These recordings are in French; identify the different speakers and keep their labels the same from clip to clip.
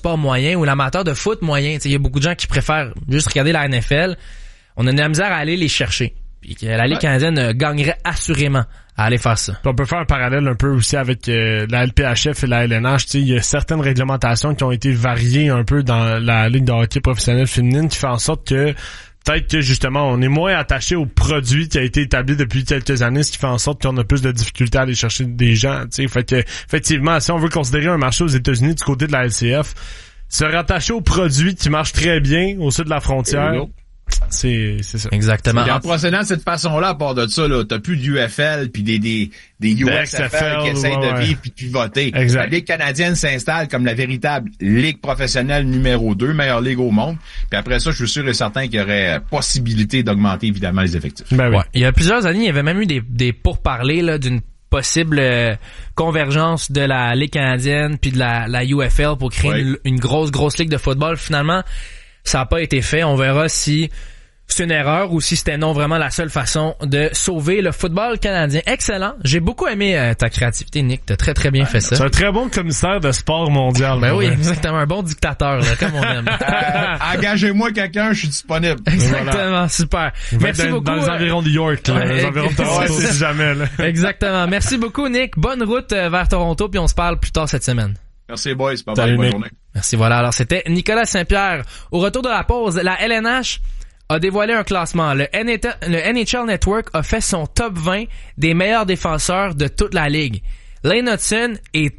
Speaker 1: sport moyen ou l'amateur de foot moyen. Il y a beaucoup de gens qui préfèrent juste regarder la NFL. On a de la misère à aller les chercher. Puis que la Ligue canadienne gagnerait assurément à aller faire ça.
Speaker 2: Puis on peut faire un parallèle un peu aussi avec la LPHF et la LNH. Il y a certaines réglementations qui ont été variées un peu dans la Ligue de hockey professionnelle féminine qui fait en sorte que peut-être que justement on est moins attaché au produit qui a été établi depuis quelques années, ce qui fait en sorte qu'on a plus de difficultés à aller chercher des gens. Fait que effectivement, si on veut considérer un marché aux États-Unis du côté de la LCF, se rattacher au produit qui marche très bien au sud de la frontière. C'est ça.
Speaker 1: Exactement.
Speaker 3: En procédant de cette façon-là, à part de ça, là, t'as plus d'UFL puis des USFL qui essayent de vivre puis de pivoter.
Speaker 2: Exact.
Speaker 3: La Ligue canadienne s'installe comme la véritable ligue professionnelle numéro 2, meilleure ligue au monde. Puis après ça, je suis sûr et certain qu'il y aurait possibilité d'augmenter évidemment les effectifs.
Speaker 2: Ben oui.
Speaker 1: Ouais. Il y a plusieurs années, il y avait même eu des pourparlers là d'une possible convergence de la Ligue canadienne puis de la UFL pour créer une grosse ligue de football. Finalement, ça n'a pas été fait. On verra si c'est une erreur ou si c'était non vraiment la seule façon de sauver le football canadien. Excellent. J'ai beaucoup aimé ta créativité, Nick. T'as très bien fait ça.
Speaker 2: C'est un très bon commissaire de sport mondial.
Speaker 1: Ben oui, exactement. Un bon dictateur, là, comme on aime.
Speaker 3: Engagez-moi quelqu'un, je suis disponible.
Speaker 1: Exactement. Voilà. Super. Merci beaucoup.
Speaker 2: Dans les environs de York, là. Dans les environs de Toronto, si jamais, là.
Speaker 1: Exactement. Merci beaucoup, Nick. Bonne route vers Toronto, puis on se parle plus tard cette semaine.
Speaker 3: Merci, boys. Bye-bye. Bonne journée.
Speaker 1: Merci. Voilà. Alors, c'était Nicolas Saint-Pierre. Au retour de la pause, la LNH a dévoilé un classement. Le NHL Network a fait son top 20 des meilleurs défenseurs de toute la ligue. Lane Hutson est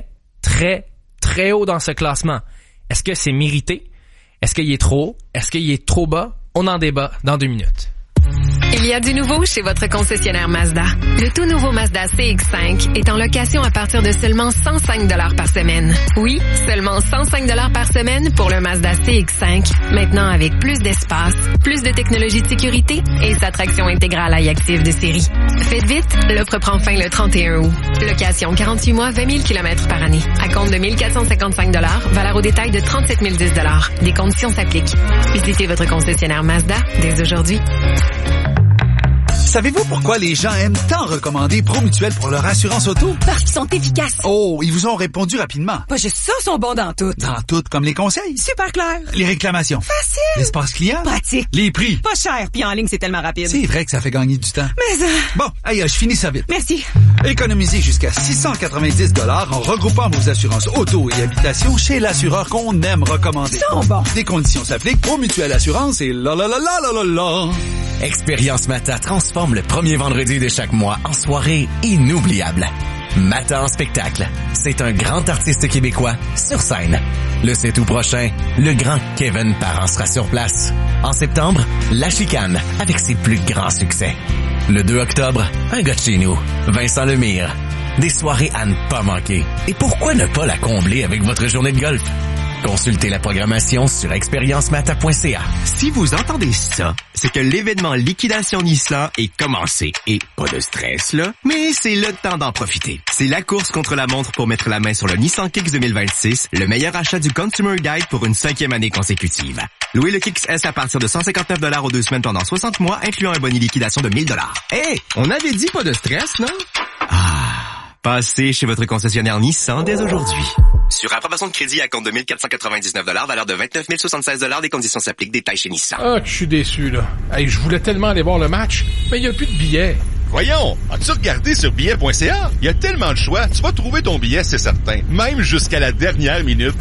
Speaker 1: très haut dans ce classement. Est-ce que c'est mérité? Est-ce qu'il est trop haut? Est-ce qu'il est trop bas? On en débat dans 2 minutes.
Speaker 4: Il y a du nouveau chez votre concessionnaire Mazda. Le tout nouveau Mazda CX-5 est en location à partir de seulement 105 $ par semaine. Oui, seulement 105 $ par semaine pour le Mazda CX-5. Maintenant avec plus d'espace, plus de technologie de sécurité et sa traction intégrale iActive de série. Faites vite, l'offre prend fin le 31 août. Location 48 mois, 20 000 km par année. À compte de 1 455 $, valeur au détail de 37 010 $. Des conditions s'appliquent. Visitez votre concessionnaire Mazda dès aujourd'hui.
Speaker 5: Savez-vous pourquoi les gens aiment tant recommander Promutuel pour leur assurance auto?
Speaker 6: Parce qu'ils sont efficaces.
Speaker 5: Oh, ils vous ont répondu rapidement.
Speaker 6: Pas juste ça, sont bons dans tout.
Speaker 5: Dans tout, comme les conseils.
Speaker 6: Super clair.
Speaker 5: Les réclamations.
Speaker 6: Facile.
Speaker 5: L'espace client.
Speaker 6: Pratique.
Speaker 5: Les prix.
Speaker 6: Pas cher, puis en ligne, c'est tellement rapide.
Speaker 5: C'est vrai que ça fait gagner du temps.
Speaker 6: Mais
Speaker 5: Bon, je finis ça vite.
Speaker 6: Merci.
Speaker 5: Économisez jusqu'à 690 $ en regroupant vos assurances auto et habitation chez l'assureur qu'on aime recommander.
Speaker 6: Ils sont bons.
Speaker 5: Des conditions s'appliquent. Promutuel Assurance et la.
Speaker 7: Expérience Mata transforme le premier vendredi de chaque mois en soirée inoubliable. Mata en spectacle. C'est un grand artiste québécois sur scène. Le 7 août prochain, le grand Kevin Parent sera sur place. En septembre, La Chicane avec ses plus grands succès. Le 2 octobre, un gars de chez nous, Vincent Lemire. Des soirées à ne pas manquer. Et pourquoi ne pas la combler avec votre journée de golf? Consultez la programmation sur expériencemata.ca.
Speaker 8: Si vous entendez ça, c'est que l'événement Liquidation Nissan est commencé. Et pas de stress, là, mais c'est le temps d'en profiter. C'est la course contre la montre pour mettre la main sur le Nissan Kicks 2026, le meilleur achat du Consumer Guide pour une 5e année consécutive. Louez le Kicks S à partir de 159 $ aux 2 semaines pendant 60 mois, incluant un bonus liquidation de 1 000 $. Hey, on avait dit pas de stress, non? Passez chez votre concessionnaire Nissan dès aujourd'hui. Sur approbation de crédit à compte de 1 499 $, valeur de 29 076 $, des conditions s'appliquent, détails chez Nissan.
Speaker 9: Ah, je suis déçu, là. Hey, je voulais tellement aller voir le match, mais il n'y a plus de billets.
Speaker 10: Voyons, as-tu regardé sur billet.ca? Il y a tellement de choix, tu vas trouver ton billet, c'est certain. Même jusqu'à la dernière minute.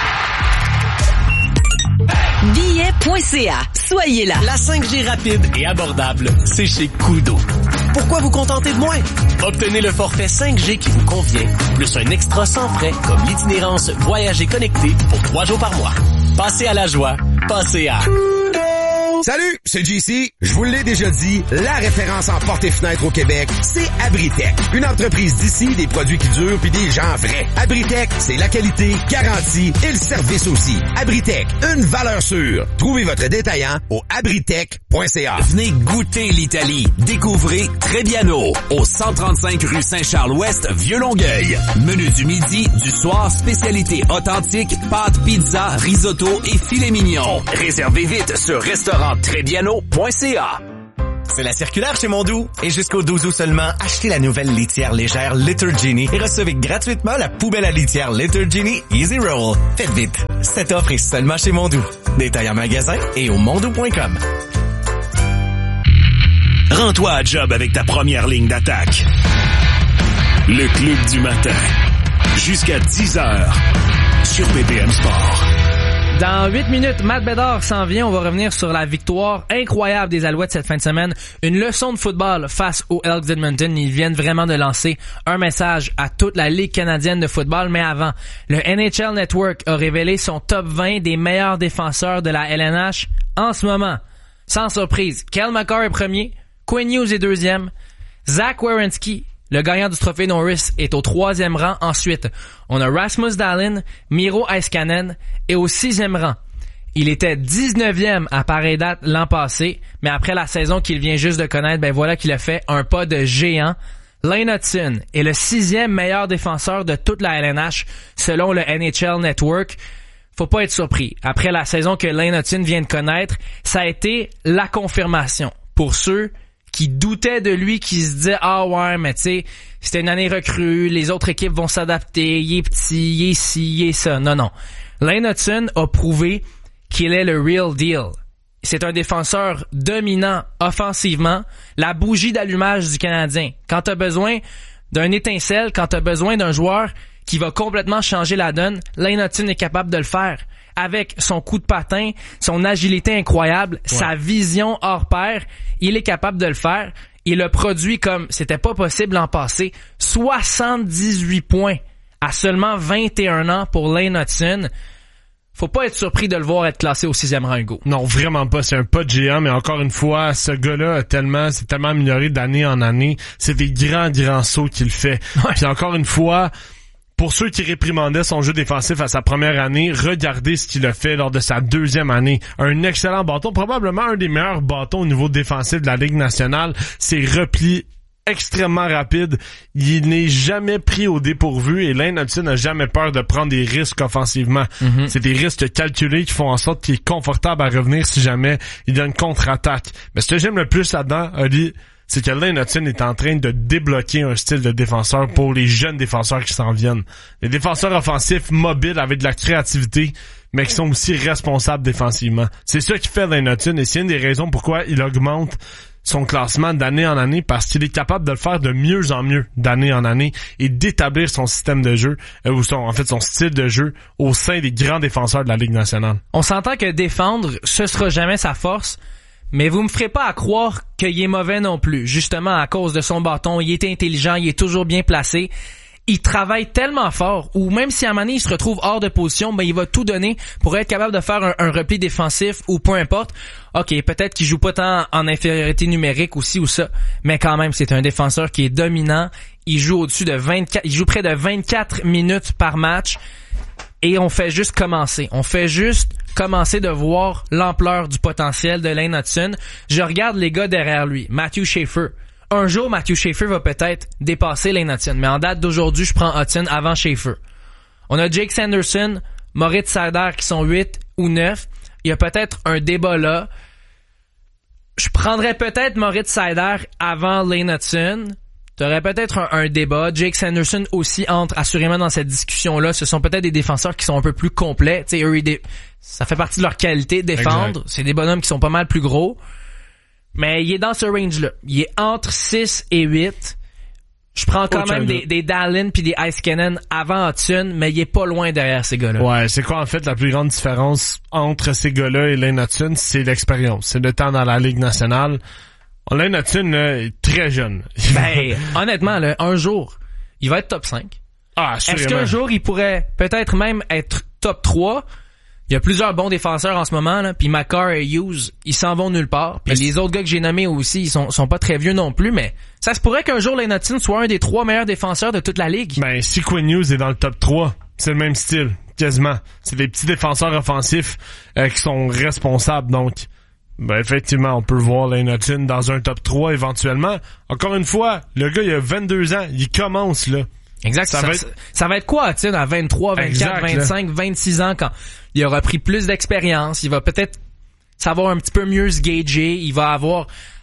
Speaker 6: Billet.ca. Soyez là.
Speaker 11: La 5G rapide et abordable, c'est chez Koodo. Pourquoi vous contenter de moins? Obtenez le forfait 5G qui vous convient, plus un extra sans frais comme l'itinérance Voyager connecté pour 3 jours par mois. Passez à la joie, passez à...
Speaker 12: Salut, c'est JC. Je vous l'ai déjà dit, la référence en portes et fenêtres au Québec, c'est Abritech. Une entreprise d'ici, des produits qui durent puis des gens vrais. Abritech, c'est la qualité, garantie et le service aussi. Abritech, une valeur sûre. Trouvez votre détaillant au abritech.ca.
Speaker 13: Venez goûter l'Italie. Découvrez Trebbiano au 135 rue Saint-Charles-Ouest, Vieux-Longueuil. Menu du midi, du soir, spécialité authentique, pâtes, pizza, risotto et filet mignon. Réservez vite sur restaurant Trebbiano.ca.
Speaker 7: C'est la circulaire chez Mondou. Et jusqu'au 12 août seulement, achetez la nouvelle litière légère Litter Genie et recevez gratuitement la poubelle à litière Litter Genie Easy Roll. Faites vite. Cette offre est seulement chez Mondou. Détail en magasin et au mondou.com.
Speaker 13: Rends-toi à job avec ta première ligne d'attaque. Le Club du matin. Jusqu'à 10h sur BPM Sport.
Speaker 1: Dans 8 minutes, Matt Bédard s'en vient. On va revenir sur la victoire incroyable des Alouettes cette fin de semaine. Une leçon de football face aux Elks d'Edmonton. Ils viennent vraiment de lancer un message à toute la Ligue canadienne de football. Mais avant, le NHL Network a révélé son top 20 des meilleurs défenseurs de la LNH en ce moment. Sans surprise, Cale Makar est premier, Quinn Hughes est deuxième, Zach Werenski, le gagnant du trophée Norris, est au 3e rang. Ensuite, on a Rasmus Dahlin, Miro Heiskanen et au 6e rang. Il était 19e à pareille date l'an passé, mais après la saison qu'il vient juste de connaître, ben voilà qu'il a fait un pas de géant. Lane Hutson est le 6e meilleur défenseur de toute la LNH selon le NHL Network. Faut pas être surpris. Après la saison que Lane Hutson vient de connaître, ça a été la confirmation pour ceux qui doutaient de lui, qui se disaient « Ah ouais, mais tu sais, c'était une année recrue, les autres équipes vont s'adapter, il est petit, il est ci, il est ça. » Non. Lane Hutson a prouvé qu'il est le real deal. C'est un défenseur dominant offensivement, la bougie d'allumage du Canadien. Quand t'as besoin d'un étincelle, quand t'as besoin d'un joueur qui va complètement changer la donne, Lane Hutson est capable de le faire. Avec son coup de patin, son agilité incroyable, sa vision hors pair, il est capable de le faire. Il a produit comme c'était pas possible l'an passé, 78 points à seulement 21 ans pour Lane Hutson. Faut pas être surpris de le voir être classé au 6e rang, Hugo.
Speaker 2: Non, vraiment pas. C'est un pas de géant, mais encore une fois, ce gars-là s'est tellement amélioré d'année en année. C'est des grands sauts qu'il fait. Ouais. Puis encore une fois, pour ceux qui réprimandaient son jeu défensif à sa première année, regardez ce qu'il a fait lors de sa 2e année. Un excellent bâton, probablement un des meilleurs bâtons au niveau défensif de la Ligue nationale. Ses replis extrêmement rapide. Il n'est jamais pris au dépourvu et Lane Hutson n'a jamais peur de prendre des risques offensivement. C'est des risques calculés qui font en sorte qu'il est confortable à revenir si jamais il y a une contre-attaque. Mais ce que j'aime le plus là-dedans, Oli, c'est que Lane Hutson est en train de débloquer un style de défenseur pour les jeunes défenseurs qui s'en viennent. Les défenseurs offensifs mobiles avec de la créativité, mais qui sont aussi responsables défensivement. C'est ça qui fait Lane Hutson et c'est une des raisons pourquoi il augmente son classement d'année en année, parce qu'il est capable de le faire de mieux en mieux d'année en année et d'établir son système de jeu, son style de jeu au sein des grands défenseurs de la Ligue nationale.
Speaker 1: On s'entend que défendre, ce sera jamais sa force, mais vous me ferez pas à croire qu'il est mauvais non plus. Justement, à cause de son bâton, il est intelligent, il est toujours bien placé. Il travaille tellement fort, ou même si à un moment donné, il se retrouve hors de position, ben il va tout donner pour être capable de faire un repli défensif ou peu importe. OK, peut-être qu'il joue pas tant en infériorité numérique ou ci ou ça, mais quand même, c'est un défenseur qui est dominant. Il joue il joue près de 24 minutes par match. Et on fait juste commencer. On fait juste commencer de voir l'ampleur du potentiel de Lane Hutson. Je regarde les gars derrière lui. Matthew Schaefer. Un jour, Matthew Schaefer va peut-être dépasser Lane Hutson. Mais en date d'aujourd'hui, je prends Hutson avant Schaefer. On a Jake Sanderson, Moritz Seider qui sont 8 ou 9. Il y a peut-être un débat là. Je prendrais peut-être Moritz Seider avant Lane Hutson. T'aurais peut-être un débat. Jake Sanderson aussi entre assurément dans cette discussion-là. Ce sont peut-être des défenseurs qui sont un peu plus complets. Tu sais, eux, ça fait partie de leur qualité, défendre. Exact. C'est des bonhommes qui sont pas mal plus gros. Mais il est dans ce range-là. Il est entre 6 et 8. Je prends quand même des Dahlin puis des Heiskanen avant Hutson, mais il est pas loin derrière ces gars-là.
Speaker 2: Ouais, c'est quoi en fait la plus grande différence entre ces gars-là et Lane Hutson? C'est l'expérience. C'est le temps dans la Ligue nationale. Lane Hutson est très jeune.
Speaker 1: Ben, honnêtement, là, un jour, il va être top 5.
Speaker 2: Ah, assurément.
Speaker 1: Est-ce qu'un jour, il pourrait peut-être même être top 3? Il y a plusieurs bons défenseurs en ce moment, là. Puis Makar et Hughes, ils s'en vont nulle part. Puis les autres gars que j'ai nommés aussi, ils sont pas très vieux non plus, mais ça se pourrait qu'un jour, Lane Hutson soit un des 3 meilleurs défenseurs de toute la Ligue.
Speaker 2: Ben, si Quinn Hughes est dans le top 3, c'est le même style, quasiment. C'est des petits défenseurs offensifs qui sont responsables, donc... Ben, effectivement, on peut voir Lane Hutson dans un top 3 éventuellement. Encore une fois, le gars, il a 22 ans. Il commence, là.
Speaker 1: Exact. Ça va être quoi, Hutson, à 23, 24, exact, 25, là. 26 ans, quand il aura pris plus d'expérience. Il va peut-être savoir un petit peu mieux se gager. Il va avoir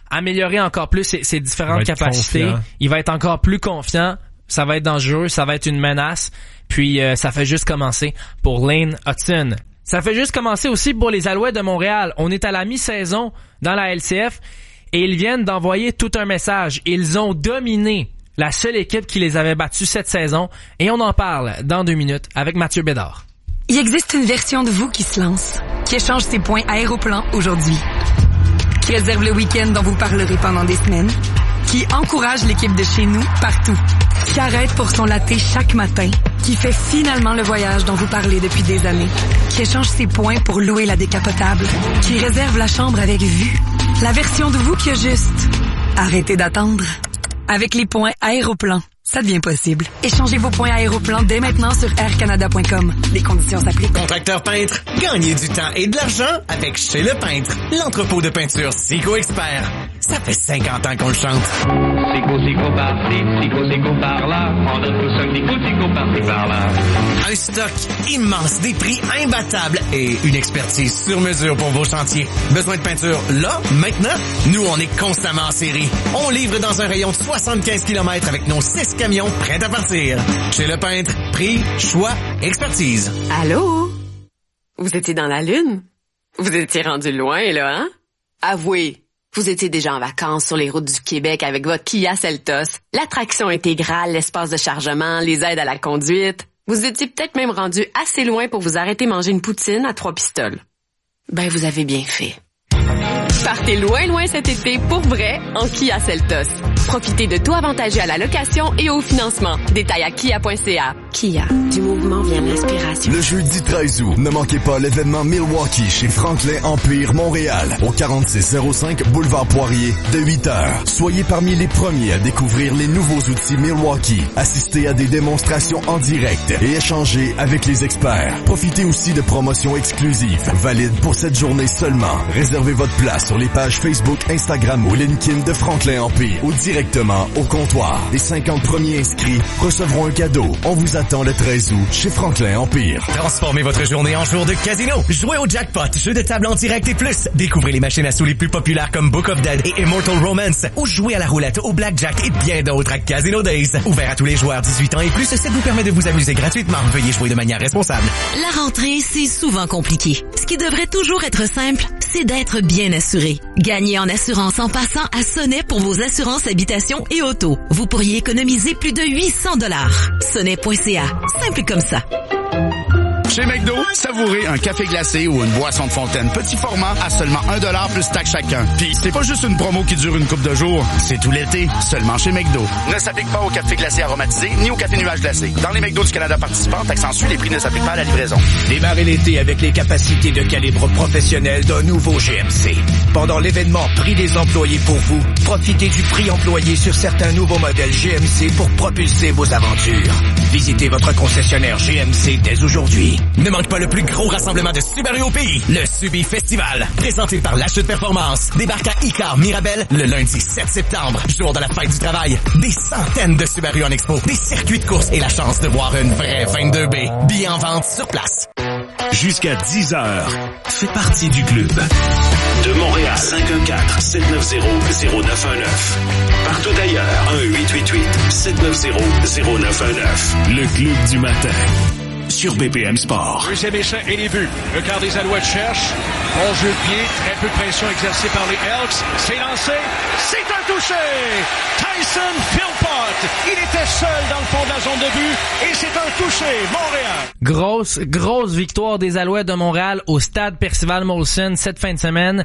Speaker 1: améliorer encore plus ses différentes capacités.
Speaker 2: Confiant.
Speaker 1: Il va être encore plus confiant. Ça va être dangereux, ça va être une menace. Puis ça fait juste commencer pour Lane Hutson. Ça fait juste commencer aussi pour les Alouettes de Montréal. On est à la mi-saison dans la LCF et ils viennent d'envoyer tout un message. Ils ont dominé la seule équipe qui les avait battus cette saison et on en parle dans 2 minutes avec Mathieu Bédard.
Speaker 14: Il existe une version de vous qui se lance, qui échange ses points Aéroplan aujourd'hui, qui réserve le week-end dont vous parlerez pendant des semaines, qui encourage l'équipe de chez nous partout, qui arrête pour son latte chaque matin, qui fait finalement le voyage dont vous parlez depuis des années, qui échange ses points pour louer la décapotable, qui réserve la chambre avec vue. La version de vous qui a juste arrêté d'attendre. Avec les points Aéroplan, ça devient possible. Échangez vos points Aéroplan dès maintenant sur aircanada.com. Les conditions s'appliquent.
Speaker 7: Contracteur peintre, gagnez du temps et de l'argent avec Chez Le Peintre, l'entrepôt de peinture Sico Expert. Ça fait 50 ans qu'on le chante.
Speaker 15: Sico par-ci, Sico par-là. On a tous un Sico par-ci, par-là.
Speaker 7: Un stock immense, des prix imbattables et une expertise sur mesure pour vos chantiers. Besoin de peinture là, maintenant? Nous, on est constamment en série. On livre dans un rayon de 75 km avec nos 6 camions prêts à partir. Chez Le Peintre, prix, choix, expertise.
Speaker 16: Allô? Vous étiez dans la Lune? Vous étiez rendu loin, là, hein? Avouez, vous étiez déjà en vacances sur les routes du Québec avec votre Kia Seltos, l'attraction intégrale, l'espace de chargement, les aides à la conduite. Vous étiez peut-être même rendu assez loin pour vous arrêter manger une poutine à 3 pistoles. Ben, vous avez bien fait. Partez loin cet été pour vrai en Kia Seltos. Profitez de taux avantageux à la location et au financement. Détails à kia.ca. Kia, du mouvement vient l'inspiration.
Speaker 17: Le jeudi 13 août, ne manquez pas l'événement Milwaukee chez Franklin Empire Montréal, au 4605 Boulevard Poirier, de 8h. Soyez parmi les premiers à découvrir les nouveaux outils Milwaukee, assistez à des démonstrations en direct et échangez avec les experts. Profitez aussi de promotions exclusives, valides pour cette journée seulement. Réservez votre place sur les pages Facebook, Instagram ou LinkedIn de Franklin Empire ou directement au comptoir. Les 50 premiers inscrits recevront un cadeau. On vous attend le 13 août chez Franklin Empire.
Speaker 7: Transformez votre journée en jour de casino. Jouez au jackpot, jeu de table en direct et plus. Découvrez les machines à sous les plus populaires comme Book of Dead et Immortal Romance. Ou jouez à la roulette, au blackjack et bien d'autres à Casino Days. Ouvert à tous les joueurs 18 ans et plus, ça vous permet de vous amuser gratuitement. Veuillez jouer de manière responsable.
Speaker 18: La rentrée, c'est souvent compliqué. Ce qui devrait toujours être simple, c'est d'être bien assuré. Gagnez en assurance en passant à Sonnet pour vos assurances habitation et auto. Vous pourriez économiser plus de 800 $. Sonnet.ca. Simple comme ça.
Speaker 19: Chez McDo, savourez un café glacé ou une boisson de fontaine petit format à seulement 1$ plus taxe chacun. Puis c'est pas juste une promo qui dure une couple de jours, c'est tout l'été, seulement chez McDo. Ne s'applique pas au café glacé aromatisé ni au café nuage glacé. Dans les McDo du Canada participants, taxe en sus, les prix ne s'appliquent pas à la livraison.
Speaker 20: Démarrez l'été avec les capacités de calibre professionnel d'un nouveau GMC. Pendant l'événement Prix des employés pour vous, profitez du prix employé sur certains nouveaux modèles GMC pour propulser vos aventures. Visitez votre concessionnaire GMC dès aujourd'hui.
Speaker 7: Ne manque pas le plus gros rassemblement de Subaru au pays, le Subi Festival. Présenté par l'achat de performance. Débarque à Icar Mirabel le lundi 7 septembre, jour de la fête du travail. Des centaines de Subaru en expo, des circuits de course et la chance de voir une vraie 22B. Billets en vente sur place.
Speaker 21: Jusqu'à 10h, fais partie du club. De Montréal, 514-790-0919. Partout ailleurs, 1-888-790-0919. Le club du matin. Sur BPM Sport.
Speaker 9: Deuxième essai et les buts. Le quart des Alouettes cherche. Bon jeu de pied. Très peu de pression exercée par les Elks. C'est lancé. C'est un touché. Tyson Philpott. Il était seul dans le fond de la zone de but. Et c'est un touché. Montréal.
Speaker 1: Grosse victoire des Alouettes de Montréal au stade Percival Molson cette fin de semaine.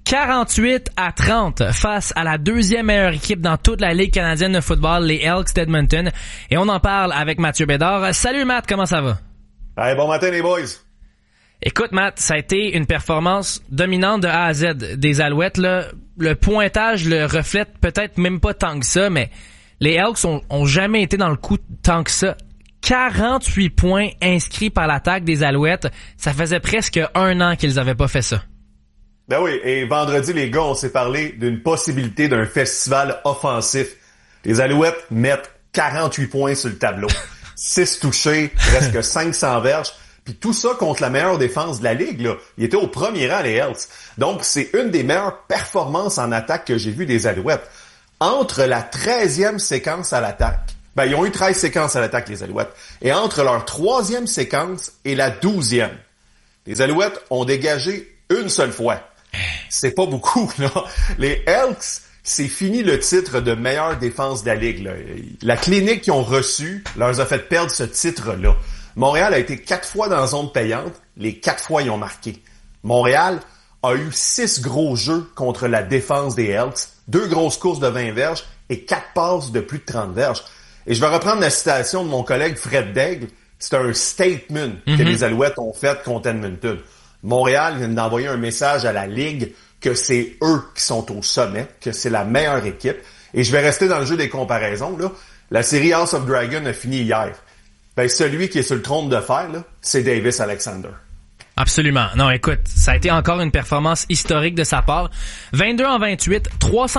Speaker 1: 48-30 face à la deuxième meilleure équipe dans toute la Ligue canadienne de football, les Elks d'Edmonton. Et on en parle avec Mathieu Bédard. Salut Matt, comment ça va?
Speaker 22: Hey, bon matin les boys.
Speaker 1: Écoute Matt, ça a été une performance dominante de A à Z des Alouettes. Là. Le pointage le reflète peut-être même pas tant que ça, mais les Elks ont jamais été dans le coup tant que ça. 48 points inscrits par l'attaque des Alouettes. Ça faisait presque 1 an qu'ils avaient pas fait ça.
Speaker 22: Ben oui, et vendredi, les gars, on s'est parlé d'une possibilité d'un festival offensif. Les Alouettes mettent 48 points sur le tableau. 6 touchés, presque 500 verges. Puis tout ça contre la meilleure défense de la Ligue, là. Il était au premier rang, les Elks. Donc, c'est une des meilleures performances en attaque que j'ai vues des Alouettes. Entre la 13e séquence à l'attaque, ils ont eu 13 séquences à l'attaque, les Alouettes. Et entre leur 3e séquence et la 12e, les Alouettes ont dégagé une seule fois. C'est pas beaucoup, là. Les Elks, c'est fini le titre de meilleure défense de la Ligue, là. La clinique qu'ils ont reçue leur a fait perdre ce titre-là. Montréal a été 4 fois dans la zone payante. Les 4 fois, ils ont marqué. Montréal a eu 6 gros jeux contre la défense des Elks, 2 grosses courses de 20 verges et 4 passes de plus de 30 verges. Et je vais reprendre la citation de mon collègue Fred Daigle. C'est un statement que les Alouettes ont fait contre Edmonton. Montréal vient d'envoyer un message à la Ligue que c'est eux qui sont au sommet, que c'est la meilleure équipe. Et je vais rester dans le jeu des comparaisons, là. La série House of Dragon a fini hier. Celui qui est sur le trône de fer, là, c'est Davis Alexander.
Speaker 1: Absolument. Non, écoute, ça a été encore une performance historique de sa part. 22 en 28,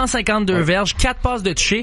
Speaker 1: 352 verges, 4 passes de toucher.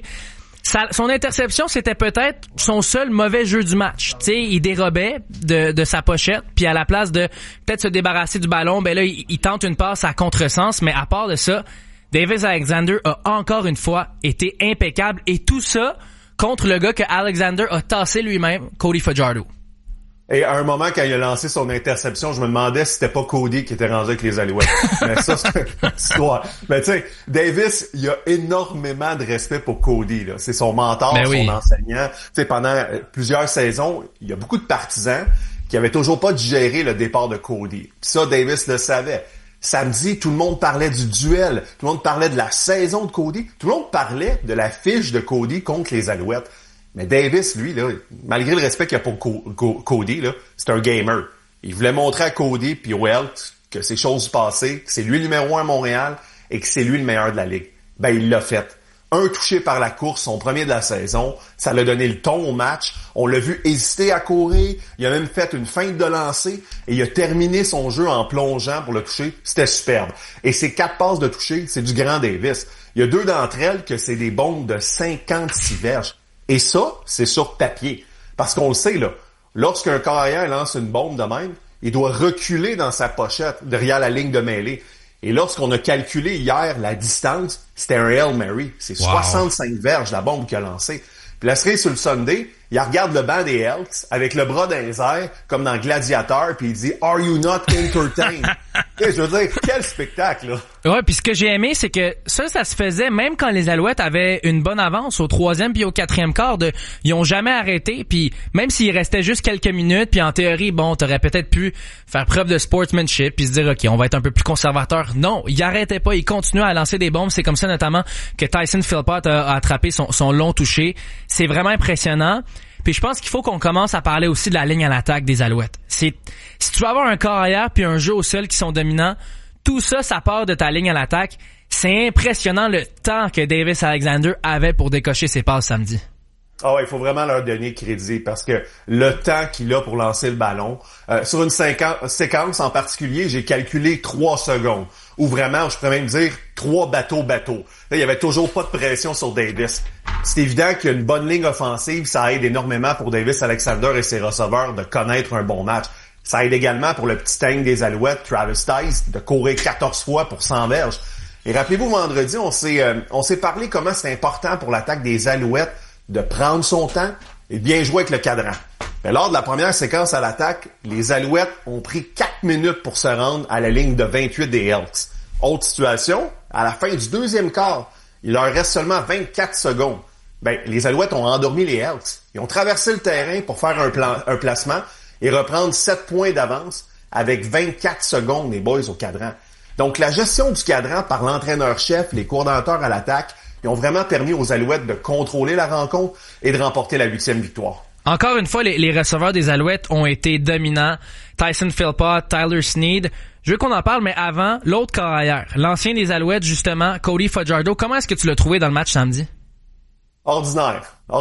Speaker 1: Son interception, c'était peut-être son seul mauvais jeu du match. Tu sais, il dérobait de sa pochette, puis à la place de peut-être se débarrasser du ballon, là, il tente une passe à contresens, mais à part de ça, Davis Alexander a encore une fois été impeccable, et tout ça contre le gars que Alexander a tassé lui-même, Cody Fajardo.
Speaker 22: Et à un moment, quand il a lancé son interception, je me demandais si c'était pas Cody qui était rendu avec les Alouettes. Mais ça, c'est une histoire. Mais tu sais, Davis, il a énormément de respect pour Cody, là. C'est son mentor, son enseignant. Tu sais, pendant plusieurs saisons, il y a beaucoup de partisans qui avaient toujours pas digéré le départ de Cody. Puis ça, Davis le savait. Samedi, tout le monde parlait du duel. Tout le monde parlait de la saison de Cody. Tout le monde parlait de la fiche de Cody contre les Alouettes. Mais Davis, lui, là, malgré le respect qu'il a pour Cody, là, c'est un gamer. Il voulait montrer à Cody puis aux Elks que c'est chose du passé, que c'est lui le numéro 1 à Montréal et que c'est lui le meilleur de la Ligue. Il l'a fait. Un touché par la course, son premier de la saison. Ça l'a donné le ton au match. On l'a vu hésiter à courir. Il a même fait une feinte de lancer et il a terminé son jeu en plongeant pour le toucher. C'était superbe. Et ces 4 passes de toucher, c'est du grand Davis. Il y a 2 d'entre elles que c'est des bombes de 56 verges. Et ça, c'est sur papier. Parce qu'on le sait, là, lorsqu'un carrière lance une bombe de même, il doit reculer dans sa pochette derrière la ligne de mêlée. Et lorsqu'on a calculé hier la distance, c'était un Hail Mary. C'est 65 verges la bombe qu'il a lancée. Puis la série sur le Sunday, il regarde le banc des Elks avec le bras dans les airs, comme dans Gladiator, puis il dit « Are you not entertained? » Je veux dire, quel spectacle, là!
Speaker 1: Ouais, puis ce que j'ai aimé, c'est que ça se faisait même quand les Alouettes avaient une bonne avance au 3e puis au 4e quart. Ils ont jamais arrêté, puis même s'il restait juste quelques minutes, puis en théorie, t'aurais peut-être pu faire preuve de sportsmanship puis se dire, OK, on va être un peu plus conservateur. Non, ils arrêtaient pas, ils continuaient à lancer des bombes. C'est comme ça notamment que Tyson Philpott a attrapé son long touché. C'est vraiment impressionnant. Puis je pense qu'il faut qu'on commence à parler aussi de la ligne à l'attaque des Alouettes. Si tu veux avoir un carrière puis un jeu au sol qui sont dominants, tout ça, ça part de ta ligne à l'attaque. C'est impressionnant le temps que Davis Alexander avait pour décocher ses passes samedi.
Speaker 22: Ah ouais, il faut vraiment leur donner crédit parce que le temps qu'il a pour lancer le ballon, sur une séquence en particulier, j'ai calculé 3 secondes. Ou vraiment, je pourrais même dire 3 bateaux. Là, il y avait toujours pas de pression sur Davis. C'est évident qu'il y a une bonne ligne offensive, ça aide énormément pour Davis Alexander et ses receveurs de connaître un bon match. Ça aide également pour le petit tank des Alouettes, Travis Tice, de courir 14 fois pour 100 verges. Et rappelez-vous, vendredi, on s'est parlé comment c'est important pour l'attaque des Alouettes de prendre son temps et bien jouer avec le cadran. Mais lors de la première séquence à l'attaque, les Alouettes ont pris 4 minutes pour se rendre à la ligne de 28 des Elks. Autre situation, à la fin du 2e quart, il leur reste seulement 24 secondes. Les Alouettes ont endormi les Elks. Ils ont traversé le terrain pour faire un placement et reprendre 7 points d'avance avec 24 secondes, les boys, au cadran. Donc, la gestion du cadran par l'entraîneur-chef, les coordonnateurs à l'attaque, ils ont vraiment permis aux Alouettes de contrôler la rencontre et de remporter la 8e victoire.
Speaker 1: Encore une fois, les receveurs des Alouettes ont été dominants. Tyson Philpott, Tyler Snead. Je veux qu'on en parle, mais avant, l'autre carrière, l'ancien des Alouettes, justement, Cody Fajardo. Comment est-ce que tu l'as trouvé dans le match samedi?
Speaker 22: Ordinaire.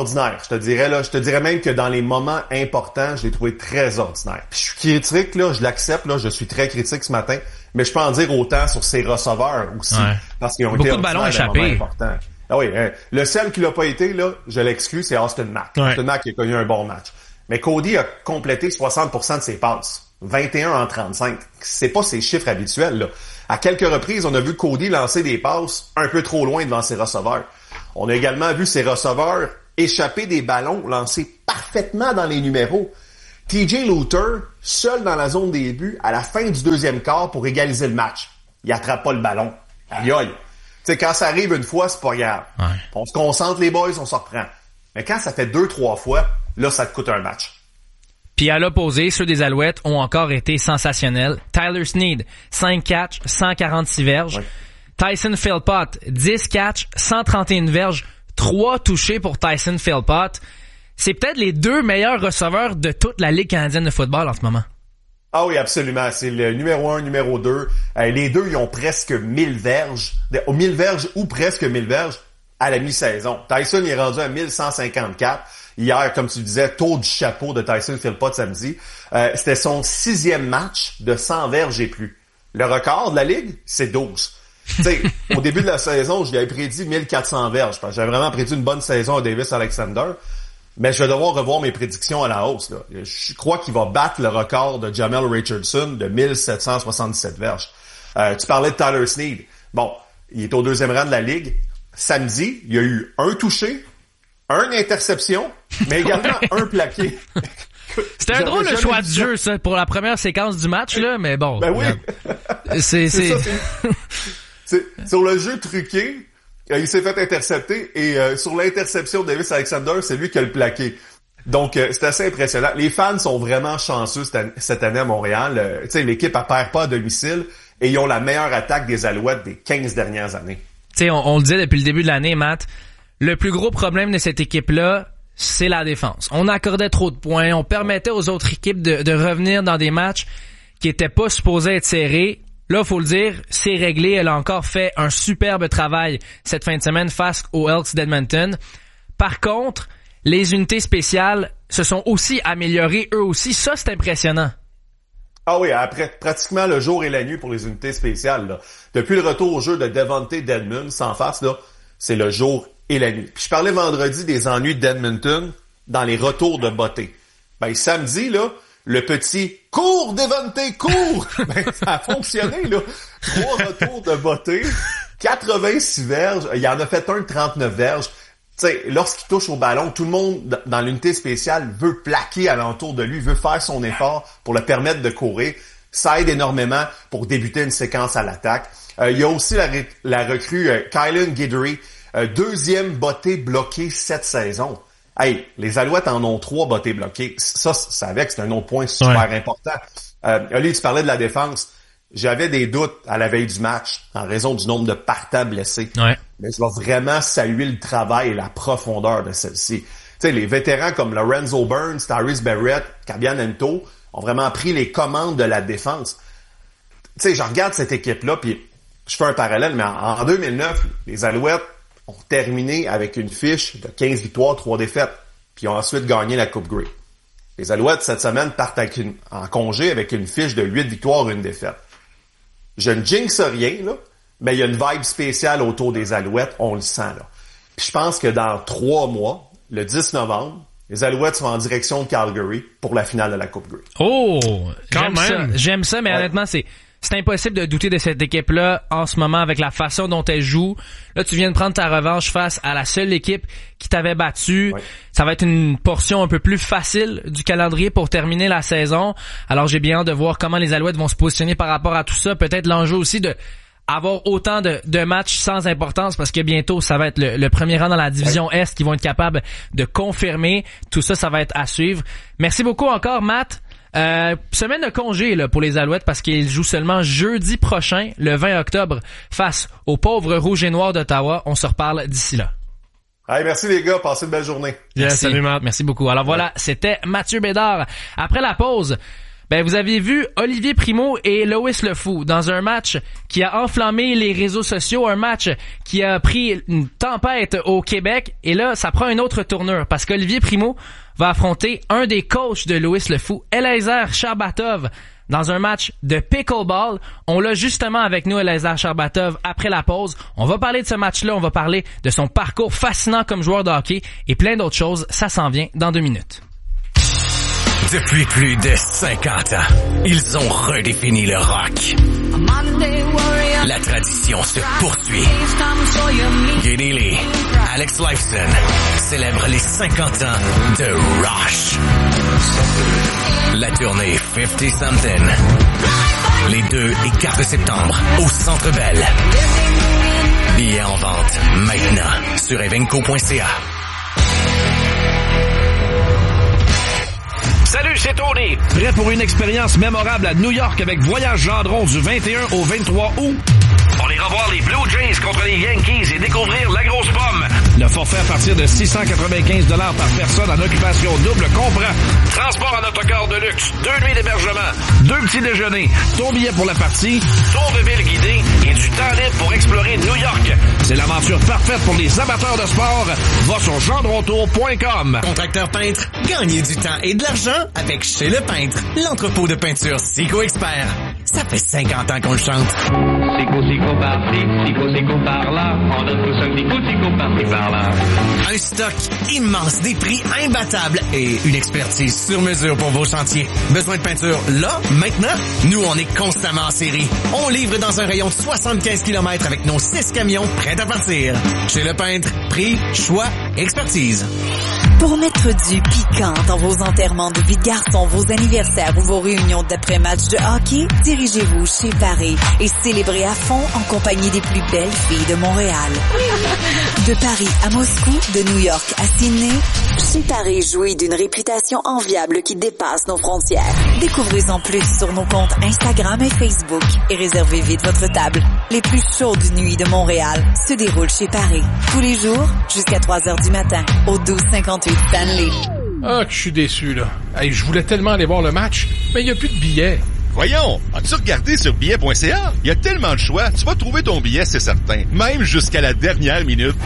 Speaker 22: Je te dirais même que dans les moments importants, je l'ai trouvé très ordinaire. Puis je suis critique, là, je l'accepte, là, je suis très critique ce matin, mais je peux en dire autant sur ses receveurs aussi. Ouais. Parce qu'ils ont été
Speaker 1: ordinaires dans les moments
Speaker 22: importants. Ah oui, le seul qui l'a pas été, là, je l'exclus, c'est Austin Mack. Ouais. Austin Mack qui a connu un bon match. Mais Cody a complété 60% de ses passes. 21 en 35. C'est pas ses chiffres habituels, là. À quelques reprises, on a vu Cody lancer des passes un peu trop loin devant ses receveurs. On a également vu ses receveurs échapper des ballons lancés parfaitement dans les numéros. TJ Luther, seul dans la zone des buts, à la fin du deuxième quart pour égaliser le match. Il attrape pas le ballon. Aïe aïe. Tu sais, quand ça arrive une fois, c'est pas grave. Ouais. On se concentre les boys, on s'en reprend. Mais quand ça fait 2-3 fois, là, ça te coûte un match.
Speaker 1: Puis à l'opposé, ceux des Alouettes ont encore été sensationnels. Tyler Snead, 5 catchs, 146 verges. Ouais. Tyson Philpott, 10 catchs, 131 verges, 3 touchés pour Tyson Philpott. C'est peut-être les 2 meilleurs receveurs de toute la Ligue canadienne de football en ce moment.
Speaker 22: Ah oui, absolument. C'est le numéro 1, numéro 2. Les deux, ils ont presque 1000 verges. 1000 verges ou presque 1000 verges à la mi-saison. Tyson il est rendu à 1154. Hier, comme tu disais, tour du chapeau de Tyson Philpott samedi. C'était son 6e match de 100 verges et plus. Le record de la Ligue, c'est 12. Tu sais, au début de la saison, je lui avais prédit 1400 verges. J'avais vraiment prédit une bonne saison à Davis Alexander. Mais je vais devoir revoir mes prédictions à la hausse, là. Je crois qu'il va battre le record de Jamel Richardson de 1777 verges. Tu parlais de Tyler Snead. Bon, il est au 2e rang de la Ligue. Samedi, il y a eu un touché, une interception, mais également un plaqué.
Speaker 1: C'était un drôle de choix de jeu, ça, pour la première séquence du match, là, mais bon.
Speaker 22: Ben oui.
Speaker 1: C'est
Speaker 22: sur le jeu truqué, il s'est fait intercepter et sur l'interception de Davis Alexander, c'est lui qui a le plaqué. Donc, c'est assez impressionnant. Les fans sont vraiment chanceux cette année à Montréal. Tu sais, l'équipe elle perd pas à domicile et ils ont la meilleure attaque des Alouettes des 15 dernières années.
Speaker 1: Tu sais, on le disait depuis le début de l'année, Matt, le plus gros problème de cette équipe-là, c'est la défense. On accordait trop de points, on permettait aux autres équipes de revenir dans des matchs qui étaient pas supposés être serrés. Là, faut le dire, c'est réglé. Elle a encore fait un superbe travail cette fin de semaine face aux Elks d'Edmonton. Par contre, les unités spéciales se sont aussi améliorées eux aussi. Ça, c'est impressionnant.
Speaker 22: Ah oui, après pratiquement le jour et la nuit pour les unités spéciales, là. Depuis le retour au jeu de Devontae Dedmon, sans face, là, c'est le jour et la nuit. Puis je parlais vendredi des ennuis d'Edmonton dans les retours de Botté. Ben, samedi, là, le petit « Cours, Devontae, cours! » Ben, ça a fonctionné, là. 3 retours de Botté, 86 verges. Il en a fait un de 39 verges. Tu sais, lorsqu'il touche au ballon, tout le monde dans l'unité spéciale veut plaquer alentour de lui, veut faire son effort pour le permettre de courir. Ça aide énormément pour débuter une séquence à l'attaque. Il y a aussi la recrue Kylan Guidry, 2e Botté bloqué cette saison. Hey, les Alouettes en ont 3 Botté bloqués. Ça avec, c'est un autre point super important. Oli, tu parlais de la défense. J'avais des doutes à la veille du match en raison du nombre de partants blessés. Ouais. Mais je vais vraiment saluer le travail et la profondeur de celle-ci. Tu sais, les vétérans comme Lorenzo Burns, Tyrese Barrett, Kabian Ento ont vraiment pris les commandes de la défense. Tu sais, je regarde cette équipe-là, puis je fais un parallèle, mais en 2009, les Alouettes ont terminé avec une fiche de 15 victoires, 3 défaites, puis ont ensuite gagné la Coupe Grey. Les Alouettes, cette semaine, partent en congé avec une fiche de 8 victoires, 1 défaite. Je ne jinxe rien, là, mais il y a une vibe spéciale autour des Alouettes, on le sent, là. Puis je pense que dans 3 mois, le 10 novembre, les Alouettes sont en direction de Calgary pour la finale de la Coupe Grey.
Speaker 1: Oh! J'aime ça, mais honnêtement, c'est impossible de douter de cette équipe-là en ce moment avec la façon dont elle joue. Là, tu viens de prendre ta revanche face à la seule équipe qui t'avait battu. Ouais. Ça va être une portion un peu plus facile du calendrier pour terminer la saison. Alors, j'ai bien hâte de voir comment les Alouettes vont se positionner par rapport à tout ça. Peut-être l'enjeu aussi de avoir autant de matchs sans importance parce que bientôt, ça va être le premier rang dans la division Est qui vont être capables de confirmer. Tout ça, ça va être à suivre. Merci beaucoup encore, Matt. Semaine de congé là pour les Alouettes parce qu'ils jouent seulement jeudi prochain, le 20 octobre, face aux pauvres Rouges et Noirs d'Ottawa. On se reparle d'ici là.
Speaker 22: Hey, merci les gars, passez une belle journée.
Speaker 1: Merci. Salut Matt. Merci beaucoup. Alors voilà, c'était Mathieu Bédard. Après la pause, vous avez vu Olivier Primo et Lois Le Fou dans un match qui a enflammé les réseaux sociaux, un match qui a pris une tempête au Québec et là, ça prend une autre tournure parce qu'Olivier Primo va affronter un des coachs de Lois Le Fou, Eliezer Sharbatov, dans un match de pickleball. On l'a justement avec nous, Eliezer Sharbatov, après la pause. On va parler de ce match-là, on va parler de son parcours fascinant comme joueur de hockey et plein d'autres choses. Ça s'en vient dans 2 minutes.
Speaker 7: Depuis plus de 50 ans, ils ont redéfini le rock. La tradition se poursuit. Geddy Lee, Alex Lifeson célèbrent les 50 ans de Rush. La tournée 50 Something. Les 2 et 4 septembre au Centre Bell. Billets en vente maintenant sur evenco.ca.
Speaker 9: Salut, c'est Tony. Prêt pour une expérience mémorable à New York avec Voyage Gendron du 21 au 23 août? On ira voir les Blue Jays contre les Yankees et découvrir la grosse pomme. Le forfait à partir de 695 $ par personne en occupation double comprend transport en autocar de luxe, 2 nuits d'hébergement, 2 petits déjeuners, ton billet pour la partie, tour de ville guidé et du temps libre pour explorer New York. C'est l'aventure parfaite pour les amateurs de sport. Va sur gendrontour.com.
Speaker 7: Contracteur peintre, gagnez du temps et de l'argent avec Chez Le Peintre, l'entrepôt de peinture Sico Expert. Ça fait 50 ans qu'on le chante.
Speaker 15: Sico par-ci, Sico par-là. On donne tous un petit coup de Sico par-ci par-là.
Speaker 7: Un stock immense, des prix imbattables et une expertise sur mesure pour vos chantiers. Besoin de peinture là, maintenant? Nous, on est constamment en série. On livre dans un rayon de 75 km avec nos 6 camions prêts à partir. Chez Le Peintre, prix, choix, expertise.
Speaker 3: Pour mettre du piquant dans vos enterrements de vie de garçon, vos anniversaires ou vos réunions d'après-match de hockey, dirigez-vous chez Paris et célébrez à fond en compagnie des plus belles filles de Montréal. De Paris à Moscou, de New York à Sydney, chez Paris jouit d'une réputation enviable qui dépasse nos frontières. Découvrez-en plus sur nos comptes Instagram et Facebook et réservez vite votre table. Les plus chaudes nuits de Montréal se déroulent chez Paris. Tous les jours, jusqu'à 3h du matin, au 1258 Stanley.
Speaker 4: Ah, que je suis déçu, là. Hey, je voulais tellement aller voir le match, mais il n'y a plus de billets.
Speaker 10: Voyons, as-tu regardé sur billet.ca? Il y a tellement de choix, tu vas trouver ton billet, c'est certain. Même jusqu'à la dernière minute.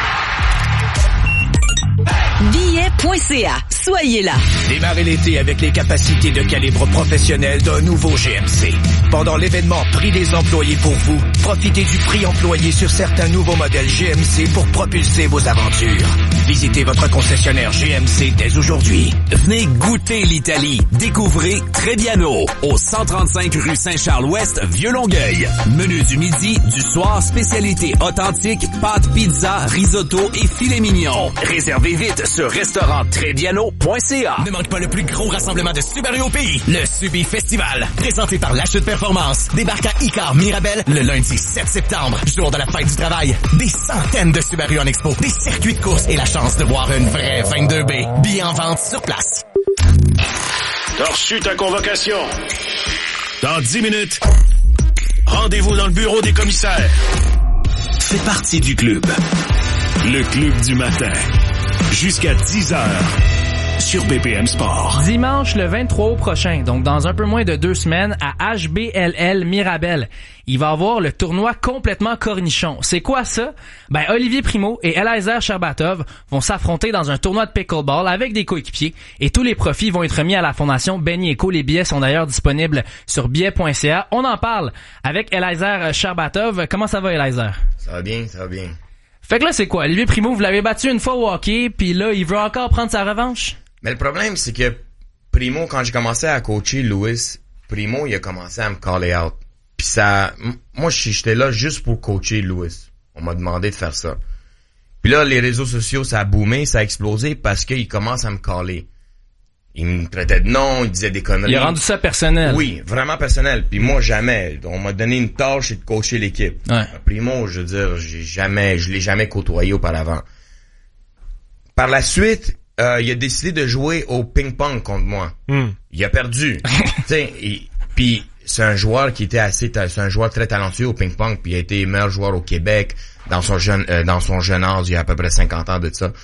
Speaker 6: Billet.ca. Soyez là.
Speaker 20: Démarrez l'été avec les capacités de calibre professionnel d'un nouveau GMC. Pendant l'événement Prix des employés pour vous, profitez du prix employé sur certains nouveaux modèles GMC pour propulser vos aventures. Visitez votre concessionnaire GMC dès aujourd'hui.
Speaker 13: Venez goûter l'Italie. Découvrez Trebbiano au 135 rue Saint-Charles-Ouest, Vieux-Longueuil. Menu du midi, du soir, spécialité authentique, pâtes, pizza, risotto et filet mignon. Réservez vite sur restaurant-trebbiano.ca.
Speaker 7: Ne manque pas le plus gros rassemblement de Subaru au pays, le Subi Festival. Présenté par La Chute Performance. Débarque à Icar Mirabel le lundi 7 septembre, jour de la fête du travail. Des centaines de Subaru en expo, des circuits de course et la chance de voir une vraie 22B. Billets en vente sur place.
Speaker 9: T'as reçu ta convocation. Dans 10 minutes, rendez-vous dans le bureau des commissaires.
Speaker 21: Fais partie du club. Le club du matin. Jusqu'à 10h. Sur BPM Sport.
Speaker 1: Dimanche le 23 août prochain, donc dans un peu moins de 2 semaines, à HBLL Mirabel, il va y avoir le tournoi complètement cornichon. C'est quoi ça? Ben, Olivier Primo et Eliezer Sherbatov vont s'affronter dans un tournoi de pickleball avec des coéquipiers et tous les profits vont être remis à la fondation Benny Eco. Les billets sont d'ailleurs disponibles sur billet.ca. On en parle avec Eliezer Sherbatov. Comment ça va, Eliezer?
Speaker 23: Ça va bien, ça va bien.
Speaker 1: Fait que là, c'est quoi? Olivier Primo, vous l'avez battu une fois au hockey, puis là, il veut encore prendre sa revanche?
Speaker 23: Mais le problème, c'est que Primo, quand j'ai commencé à coacher Louis, Primo, il a commencé à me caller out. Puis ça, moi, j'étais là juste pour coacher Louis. On m'a demandé de faire ça. Puis là, les réseaux sociaux, ça a boomé, ça a explosé parce qu'il commence à me caller. Il me traitait de nom, il disait des conneries.
Speaker 1: Il a rendu ça personnel.
Speaker 23: Oui, vraiment personnel. Puis moi, jamais. On m'a donné une tâche et de coacher l'équipe.
Speaker 1: Ouais.
Speaker 23: Primo, je veux dire, je l'ai jamais côtoyé auparavant. Par la suite, il a décidé de jouer au ping-pong contre moi. Il a perdu. Puis c'est un joueur qui était c'est un joueur très talentueux au ping-pong, puis il a été meilleur joueur au Québec dans son jeune âge, il y a à peu près 50 ans de ça.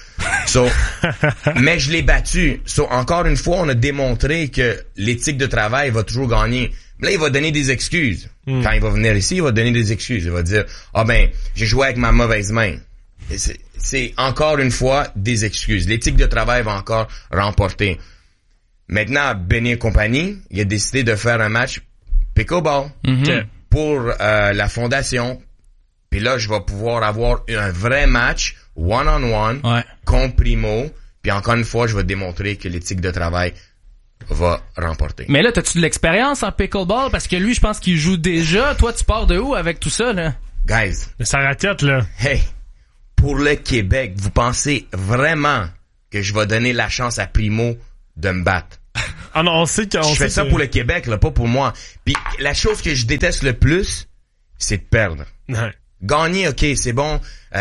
Speaker 23: Mais je l'ai battu. Encore une fois, on a démontré que l'éthique de travail va toujours gagner. Là, il va donner des excuses. Quand il va venir ici, il va donner des excuses. Il va dire, j'ai joué avec ma mauvaise main. Et c'est encore une fois des excuses. L'éthique de travail va encore remporter. Maintenant, Benny et compagnie, il a décidé de faire un match pickleball pour la fondation. Puis là, je vais pouvoir avoir un vrai match one-on-one contre Primo. Puis encore une fois, je vais démontrer que l'éthique de travail va remporter.
Speaker 1: Mais là, t'as-tu de l'expérience en pickleball? Parce que lui, je pense qu'il joue déjà. Toi, tu pars de où avec tout ça, là?
Speaker 23: Guys.
Speaker 2: Sa raquette, là.
Speaker 23: Hey. Pour le Québec, vous pensez vraiment que je vais donner la chance à Primo de me battre?
Speaker 2: Ah non, on sait
Speaker 23: je fais ça pour le Québec, là, pas pour moi. Puis la chose que je déteste le plus, c'est de perdre.
Speaker 2: Ouais.
Speaker 23: Gagner, ok, c'est bon.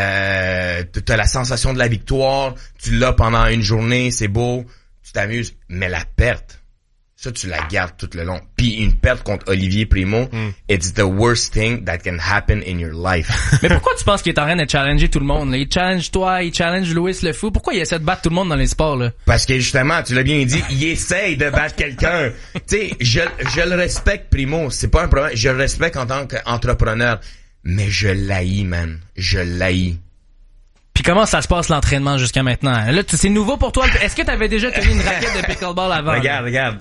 Speaker 23: T'as la sensation de la victoire. Tu l'as pendant une journée, c'est beau. Tu t'amuses. Mais la perte, ça, tu la gardes tout le long. Puis une perte contre Olivier Primo, it's the worst thing that can happen in your life.
Speaker 1: Mais pourquoi tu penses qu'il est en train de challenger tout le monde? Là? Il challenge toi, il challenge Louis le Fou. Pourquoi il essaie de battre tout le monde dans les sports, là?
Speaker 23: Parce que justement, tu l'as bien dit, il essaye de battre quelqu'un. Tu sais, je le respecte, Primo. C'est pas un problème. Je le respecte en tant qu'entrepreneur. Mais je l'haïs, man. Je l'haïs.
Speaker 1: Puis comment ça se passe l'entraînement jusqu'à maintenant? Là, c'est nouveau pour toi. Est-ce que t'avais déjà tenu une raquette de pickleball avant?
Speaker 23: Regarde.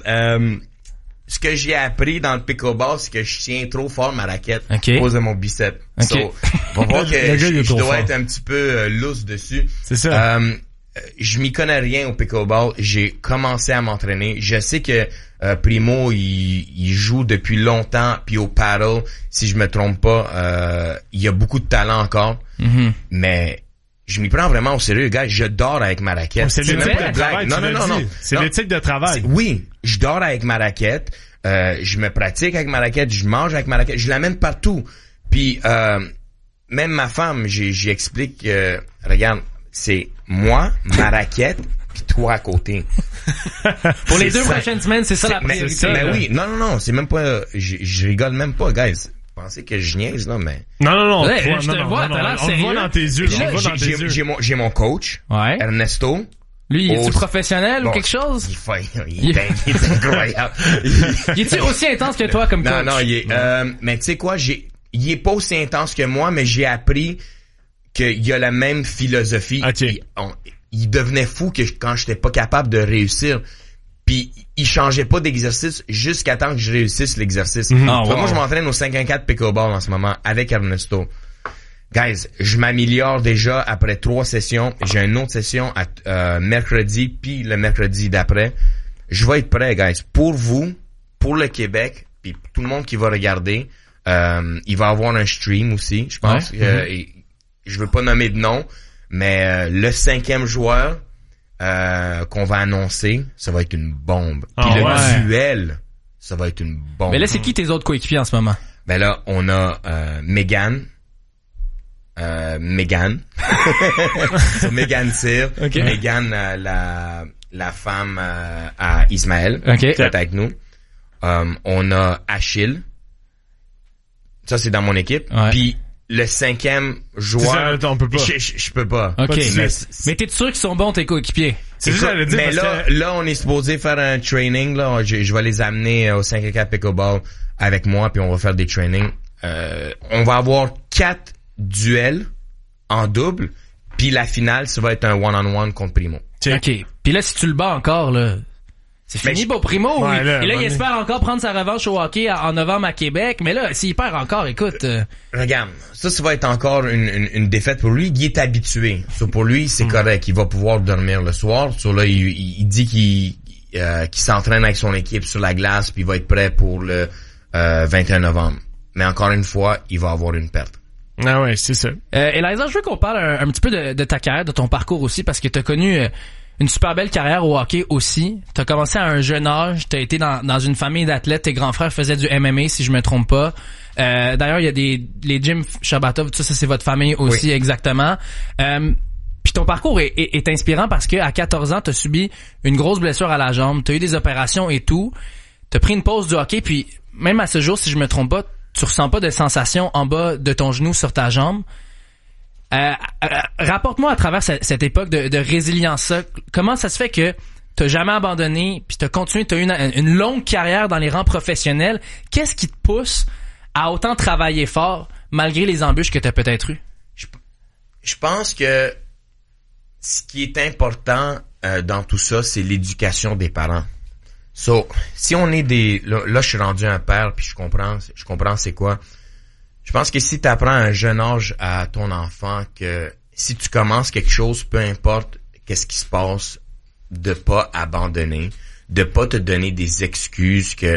Speaker 23: Ce que j'ai appris dans le pickleball, c'est que je tiens trop fort ma raquette à cause de mon bicep.
Speaker 1: Okay.
Speaker 23: On va voir que je dois être un petit peu loose dessus.
Speaker 2: C'est ça.
Speaker 23: Je m'y connais rien au pickleball. J'ai commencé à m'entraîner. Je sais que Primo, il joue depuis longtemps. Puis au paddle, si je me trompe pas, il y a beaucoup de talent encore.
Speaker 1: Mm-hmm.
Speaker 23: Mais je m'y prends vraiment au sérieux, gars. Je dors avec ma raquette.
Speaker 2: C'est l'éthique de travail. Non. C'est l'éthique de travail.
Speaker 23: Oui, je dors avec ma raquette. Je me pratique avec ma raquette. Je mange avec ma raquette. Je l'amène partout. Puis même ma femme, j'y explique. Regarde, c'est moi, ma raquette, puis toi à côté.
Speaker 1: Pour les 2 prochaines semaines, c'est ça la priorité.
Speaker 23: Mais oui, non, c'est même pas. Je rigole même pas, guys. Pensez que je niaise, là, mais...
Speaker 2: Non.
Speaker 1: Ouais, je te vois, t'as l'air sérieux.
Speaker 2: On le voit dans tes yeux.
Speaker 23: J'ai mon coach, Ernesto.
Speaker 1: Lui, est-tu professionnel ou quelque chose?
Speaker 23: Il est incroyable.
Speaker 1: Il est-tu aussi intense que toi comme coach?
Speaker 23: Non, il est... mais tu sais quoi, il est pas aussi intense que moi, mais j'ai appris qu'il a la même philosophie.
Speaker 2: Okay.
Speaker 23: Il devenait fou que quand j'étais pas capable de réussir. Puis il changeait pas d'exercice jusqu'à temps que je réussisse l'exercice. Moi, je m'entraîne au 5-1-4 pickleball en ce moment avec Ernesto. Guys, je m'améliore déjà après 3 sessions. J'ai une autre session mercredi, puis le mercredi d'après. Je vais être prêt, guys. Pour vous, pour le Québec, puis tout le monde qui va regarder, il va avoir un stream aussi, je pense. Je veux pas nommer de nom, mais le 5e joueur qu'on va annoncer, ça va être une bombe. Puis le duel, ça va être une bombe.
Speaker 1: Mais là, c'est qui tes autres coéquipiers en ce moment?
Speaker 23: Ben là, on a Megan. Megan Cyr.
Speaker 1: Okay.
Speaker 23: Megan, la femme à Ismaël, qui est avec nous. On a Achille. Ça, c'est dans mon équipe. Puis le 5e joueur,
Speaker 2: on peut pas.
Speaker 23: Je peux pas.
Speaker 1: OK. Mais t'es sûr qu'ils sont bons, tes coéquipiers?
Speaker 23: Mais là, on est supposé faire un training, là. Je vais les amener au 5-4 pickleball avec moi, puis on va faire des trainings. On va avoir 4 duels en double, puis la finale, ça va être un one-on-one contre Primo.
Speaker 1: OK. Puis là, si tu le bats encore, là, c'est fini pour Primo. Et là, il espère encore prendre sa revanche au hockey en novembre à Québec. Mais là, s'il perd encore, écoute...
Speaker 23: Regarde, ça va être encore une défaite pour lui. Il est habitué. So, pour lui, c'est correct. Il va pouvoir dormir le soir. So, là, il dit qu'il s'entraîne avec son équipe sur la glace, puis il va être prêt pour le 21 novembre. Mais encore une fois, il va avoir une perte.
Speaker 2: Ah ouais, c'est ça.
Speaker 1: Eliza, je veux qu'on parle un petit peu de ta carrière, de ton parcours aussi, parce que t'as connu une super belle carrière au hockey aussi. T'as commencé à un jeune âge, t'as été dans une famille d'athlètes, tes grands frères faisaient du MMA, si je me trompe pas. D'ailleurs, il y a les Jim Shabatov, tout ça c'est votre famille aussi, exactement. Puis ton parcours est inspirant parce que à 14 ans, t'as subi une grosse blessure à la jambe, t'as eu des opérations et tout. T'as pris une pause du hockey, puis même à ce jour, si je me trompe pas, tu ressens pas de sensation en bas de ton genou sur ta jambe. Rapporte-moi à travers cette époque de résilience, comment ça se fait que t'as jamais abandonné, puis t'as continué, t'as eu une longue carrière dans les rangs professionnels. Qu'est-ce qui te pousse à autant travailler fort malgré les embûches que t'as peut-être eues?
Speaker 23: Je pense que ce qui est important dans tout ça, c'est l'éducation des parents. So, si on est là, je suis rendu un père, puis je comprends c'est quoi. Je pense que si tu apprends à un jeune âge à ton enfant que si tu commences quelque chose, peu importe qu'est-ce qui se passe, de pas abandonner, de pas te donner des excuses que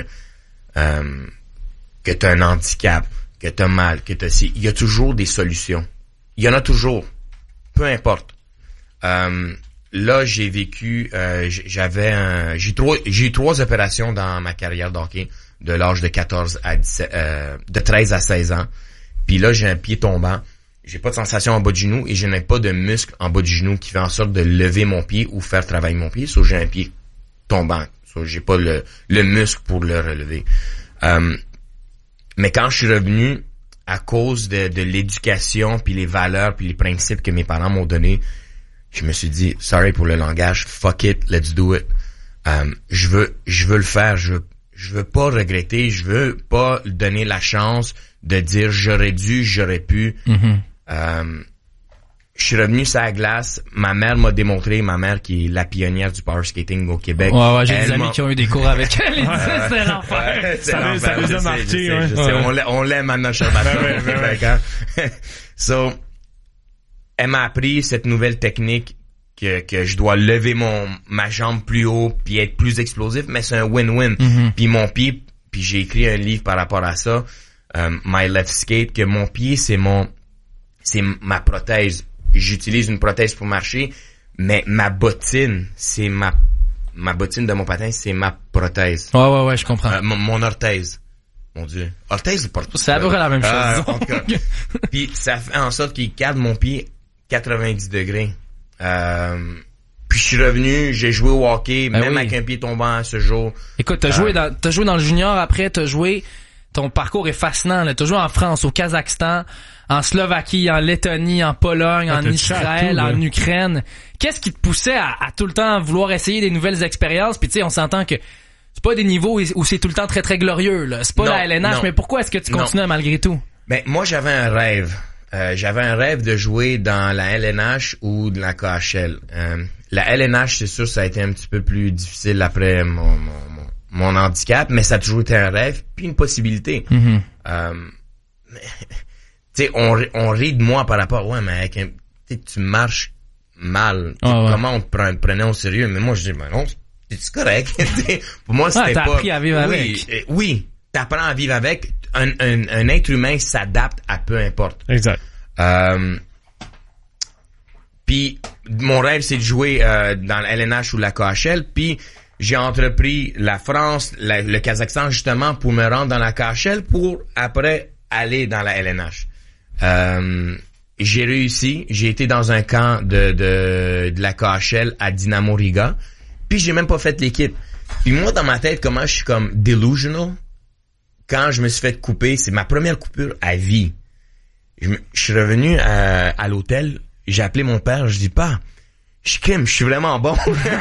Speaker 23: t'as un handicap, que t'as mal, que t'as si. Il y a toujours des solutions. Il y en a toujours. Peu importe. Là, j'ai vécu, j'ai eu 3 opérations dans ma carrière de hockey, de l'âge de 14 à 17, de 13 à 16 ans. Puis là, j'ai un pied tombant. J'ai pas de sensation en bas du genou et je n'ai pas de muscle en bas du genou qui fait en sorte de lever mon pied ou faire travailler mon pied. So, j'ai un pied tombant. So, j'ai pas le muscle pour le relever. Mais quand je suis revenu, à cause de l'éducation puis les valeurs puis les principes que mes parents m'ont donnés, je me suis dit, sorry pour le langage, fuck it, let's do it. Je veux le faire, je veux pas regretter, je veux pas donner la chance de dire j'aurais dû, j'aurais pu. Je suis revenu sur la glace, ma mère m'a démontré, ma mère qui est la pionnière du power skating au Québec.
Speaker 1: Ouais, j'ai des amis qui ont eu des cours avec elle, ils disaient c'était l'enfer.
Speaker 2: Ça nous a marqué,
Speaker 23: je sais. On l'aime maintenant, Charles. So, elle m'a appris cette nouvelle technique que je dois lever ma jambe plus haut puis être plus explosif, mais c'est un win-win. Puis mon pied, puis j'ai écrit un livre par rapport à ça, My Left Skate, que mon pied c'est ma prothèse. J'utilise une prothèse pour marcher, mais ma bottine, c'est ma bottine de mon patin, c'est ma prothèse.
Speaker 1: Ouais, je comprends.
Speaker 23: Mon orthèse. Mon Dieu. Orthèse ou prothèse?
Speaker 1: C'est à peu près la même chose.
Speaker 23: En tout cas. Puis ça fait en sorte qu'il garde mon pied 90 degrés. Puis je suis revenu, j'ai joué au hockey, avec un pied tombant ce jour.
Speaker 1: Écoute, t'as joué dans le junior, après ton parcours est fascinant, là. T'as joué en France, au Kazakhstan, en Slovaquie, en Lettonie, en Pologne, en Israël, en Ukraine. Qu'est-ce qui te poussait à tout le temps vouloir essayer des nouvelles expériences? Puis tu sais, on s'entend que c'est pas des niveaux où c'est tout le temps très très glorieux, là. C'est pas la LNH, mais pourquoi est-ce que tu continues malgré tout?
Speaker 23: Ben, moi, j'avais un rêve. J'avais un rêve de jouer dans la LNH ou de la KHL. La LNH, c'est sûr, ça a été un petit peu plus difficile après mon handicap, mais ça a toujours été un rêve puis une possibilité. Tu sais, on rit de moi par rapport, mais tu marches mal. Comment on te prenait au sérieux? Mais moi, je dis, ben non, c'est correct. Pour moi, c'était pas...
Speaker 1: T'as appris à vivre avec.
Speaker 23: Oui, t'apprends à vivre avec. Un être humain s'adapte à peu importe.
Speaker 2: Exact.
Speaker 23: Puis mon rêve, c'est de jouer dans la LNH ou la KHL. Puis j'ai entrepris la France, le Kazakhstan justement pour me rendre dans la KHL pour après aller dans la LNH. J'ai réussi. J'ai été dans un camp de la KHL à Dynamo Riga. Puis j'ai même pas fait l'équipe. Puis moi dans ma tête, comment je suis comme delusional. Quand je me suis fait couper, c'est ma première coupure à vie. Je suis revenu à l'hôtel, j'ai appelé mon père, je dis pas, je suis vraiment bon.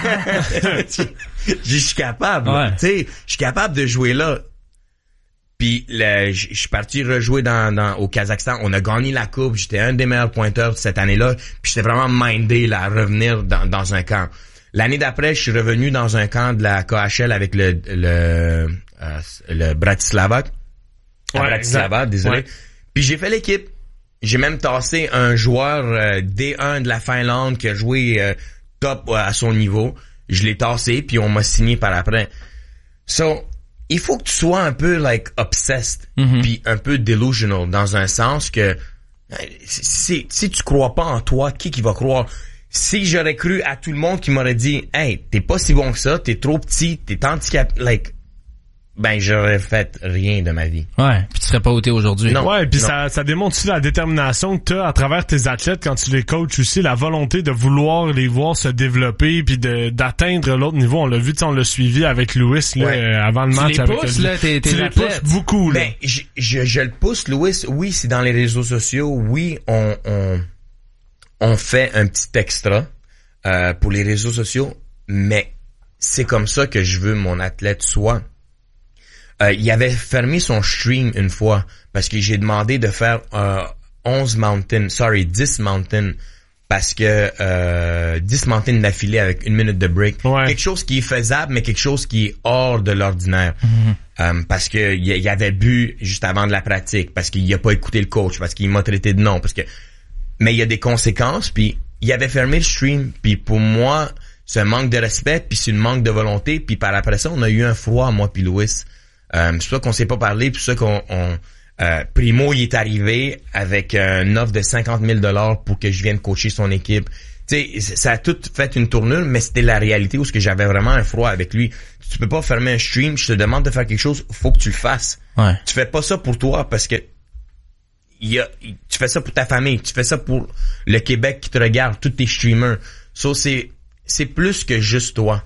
Speaker 23: Je suis capable, tu sais, je suis capable de jouer là. Puis je suis parti rejouer au Kazakhstan, on a gagné la coupe, j'étais un des meilleurs pointeurs de cette année-là, puis j'étais vraiment mindé là, à revenir dans un camp. L'année d'après, je suis revenu dans un camp de la KHL avec le Bratislava. Bratislava, désolé. Puis j'ai fait l'équipe. J'ai même tassé un joueur D1 de la Finlande qui a joué top à son niveau. Je l'ai tassé, puis on m'a signé par après. So, il faut que tu sois un peu obsessed, puis un peu delusional, dans un sens que si tu crois pas en toi, qui va croire? Si j'aurais cru à tout le monde qui m'aurait dit, hey, t'es pas si bon que ça, t'es trop petit, t'es handicapé, ben j'aurais fait rien de ma vie.
Speaker 1: Ouais, puis tu serais pas où t'es aujourd'hui.
Speaker 2: Non. Ouais, puis ça démontre aussi la détermination que t'as à travers tes athlètes quand tu les coaches aussi, la volonté de vouloir les voir se développer puis d'atteindre l'autre niveau. On l'a vu, on l'a suivi avec Louis là, avant le match.
Speaker 1: Tu les pousses, là, tes
Speaker 2: tu les pousses beaucoup, là.
Speaker 23: Ben, je le pousse, Louis. Oui, c'est dans les réseaux sociaux. Oui, on fait un petit extra pour les réseaux sociaux, mais c'est comme ça que je veux mon athlète soit. Il avait fermé son stream une fois parce que j'ai demandé de faire 10 mountain parce que 10 mountain d'affilée avec 1 minute de break. Ouais. Quelque chose qui est faisable, mais quelque chose qui est hors de l'ordinaire. Parce que il avait bu juste avant de la pratique, parce qu'il a pas écouté le coach, parce qu'il m'a traité de non, mais il y a des conséquences, puis il avait fermé le stream, puis pour moi, c'est un manque de respect, puis c'est une manque de volonté, puis par après ça, on a eu un froid, moi puis Louis. C'est pour ça qu'on s'est pas parlé, puis c'est pour ça qu'on Primo, il est arrivé avec une offre de 50 000 pour que je vienne coacher son équipe. Tu sais, ça a tout fait une tournure, mais c'était la réalité où ce que j'avais vraiment un froid avec lui. Tu peux pas fermer un stream, je te demande de faire quelque chose, faut que tu le fasses.
Speaker 1: Ouais.
Speaker 23: Tu fais pas ça pour toi parce que tu fais ça pour ta famille, tu fais ça pour le Québec qui te regarde, tous tes streamers. So, c'est plus que juste toi.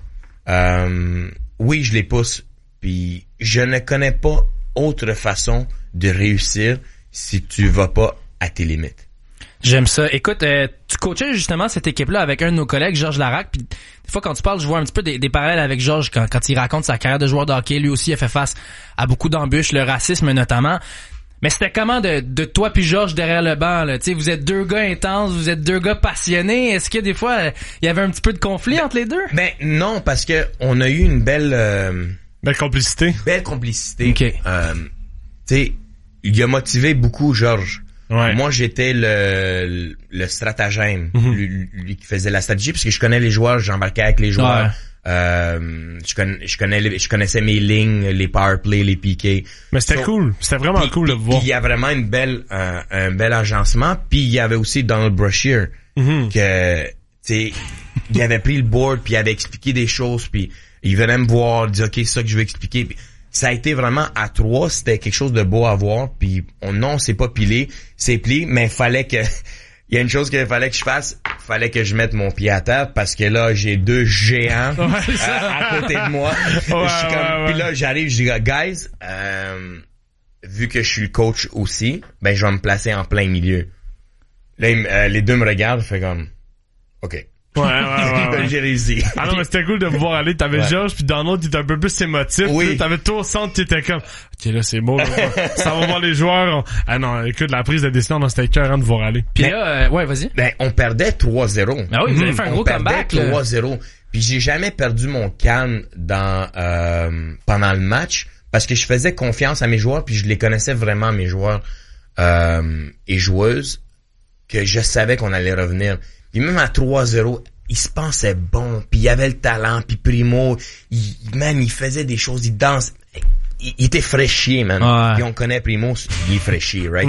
Speaker 23: Oui, je les pousse, puis je ne connais pas autre façon de réussir si tu vas pas à tes limites.
Speaker 1: J'aime ça. Écoute, tu coachais justement cette équipe-là avec un de nos collègues, Georges Larac, puis des fois quand tu parles, je vois un petit peu des parallèles avec Georges quand il raconte sa carrière de joueur de hockey. Lui aussi a fait face à beaucoup d'embûches, le racisme notamment. Mais c'était comment de toi puis Georges derrière le banc, là? Tu sais, vous êtes deux gars intenses, vous êtes deux gars passionnés. Est-ce que des fois, il y avait un petit peu de conflit entre les deux?
Speaker 23: Ben non, parce que on a eu une belle
Speaker 2: complicité.
Speaker 23: Belle complicité.
Speaker 1: OK.
Speaker 23: Tu sais, il a motivé beaucoup Georges.
Speaker 2: Ouais.
Speaker 23: Moi, j'étais le stratagème, lui qui faisait la stratégie, parce que je connais les joueurs, j'embarquais avec les joueurs. Ouais. Je connaissais mes lignes, les power play, les PK.
Speaker 2: Mais c'était cool, c'était vraiment cool de voir.
Speaker 23: Il y a vraiment un bel agencement, puis il y avait aussi Donald Brashear que tu sais, il avait pris le board puis il avait expliqué des choses, puis il venait me voir, il dit OK, c'est ça que je veux expliquer. Puis, ça a été vraiment à trois, c'était quelque chose de beau à voir, puis on s'est pas pilé, c'est plié, mais fallait que il y a une chose qu'il fallait que je fasse, fallait que je mette mon pied à terre parce que là j'ai deux géants à côté de moi. Puis là j'arrive, je dis guys, vu que je suis le coach aussi, ben je vais me placer en plein milieu. Là les deux me regardent, fait comme OK.
Speaker 2: Ouais.
Speaker 23: J'ai réussi.
Speaker 2: Ah non, mais c'était cool de vous voir aller. T'avais Georges, puis dans l'autre, il était un peu plus émotif.
Speaker 23: Oui.
Speaker 2: T'avais tout au centre, tu étais comme, OK, là, c'est beau. Ça va voir les joueurs. Ah non, écoute, la prise de décision, c'était écœurant de vous voir aller.
Speaker 1: Puis là, ouais, vas-y.
Speaker 23: Ben, on perdait 3-0.
Speaker 1: Ah oui, vous avez fait un gros comeback, là.
Speaker 23: 3-0. Puis j'ai jamais perdu mon calme pendant le match parce que je faisais confiance à mes joueurs, puis je les connaissais vraiment, mes joueurs et joueuses, que je savais qu'on allait revenir. Puis même à 3-0, il se pensait bon, puis il avait le talent, puis Primo, il faisait des choses, il danse. Il était fraîchier, man.
Speaker 1: Ouais.
Speaker 23: Puis on connaît Primo, il est fraîchier, right?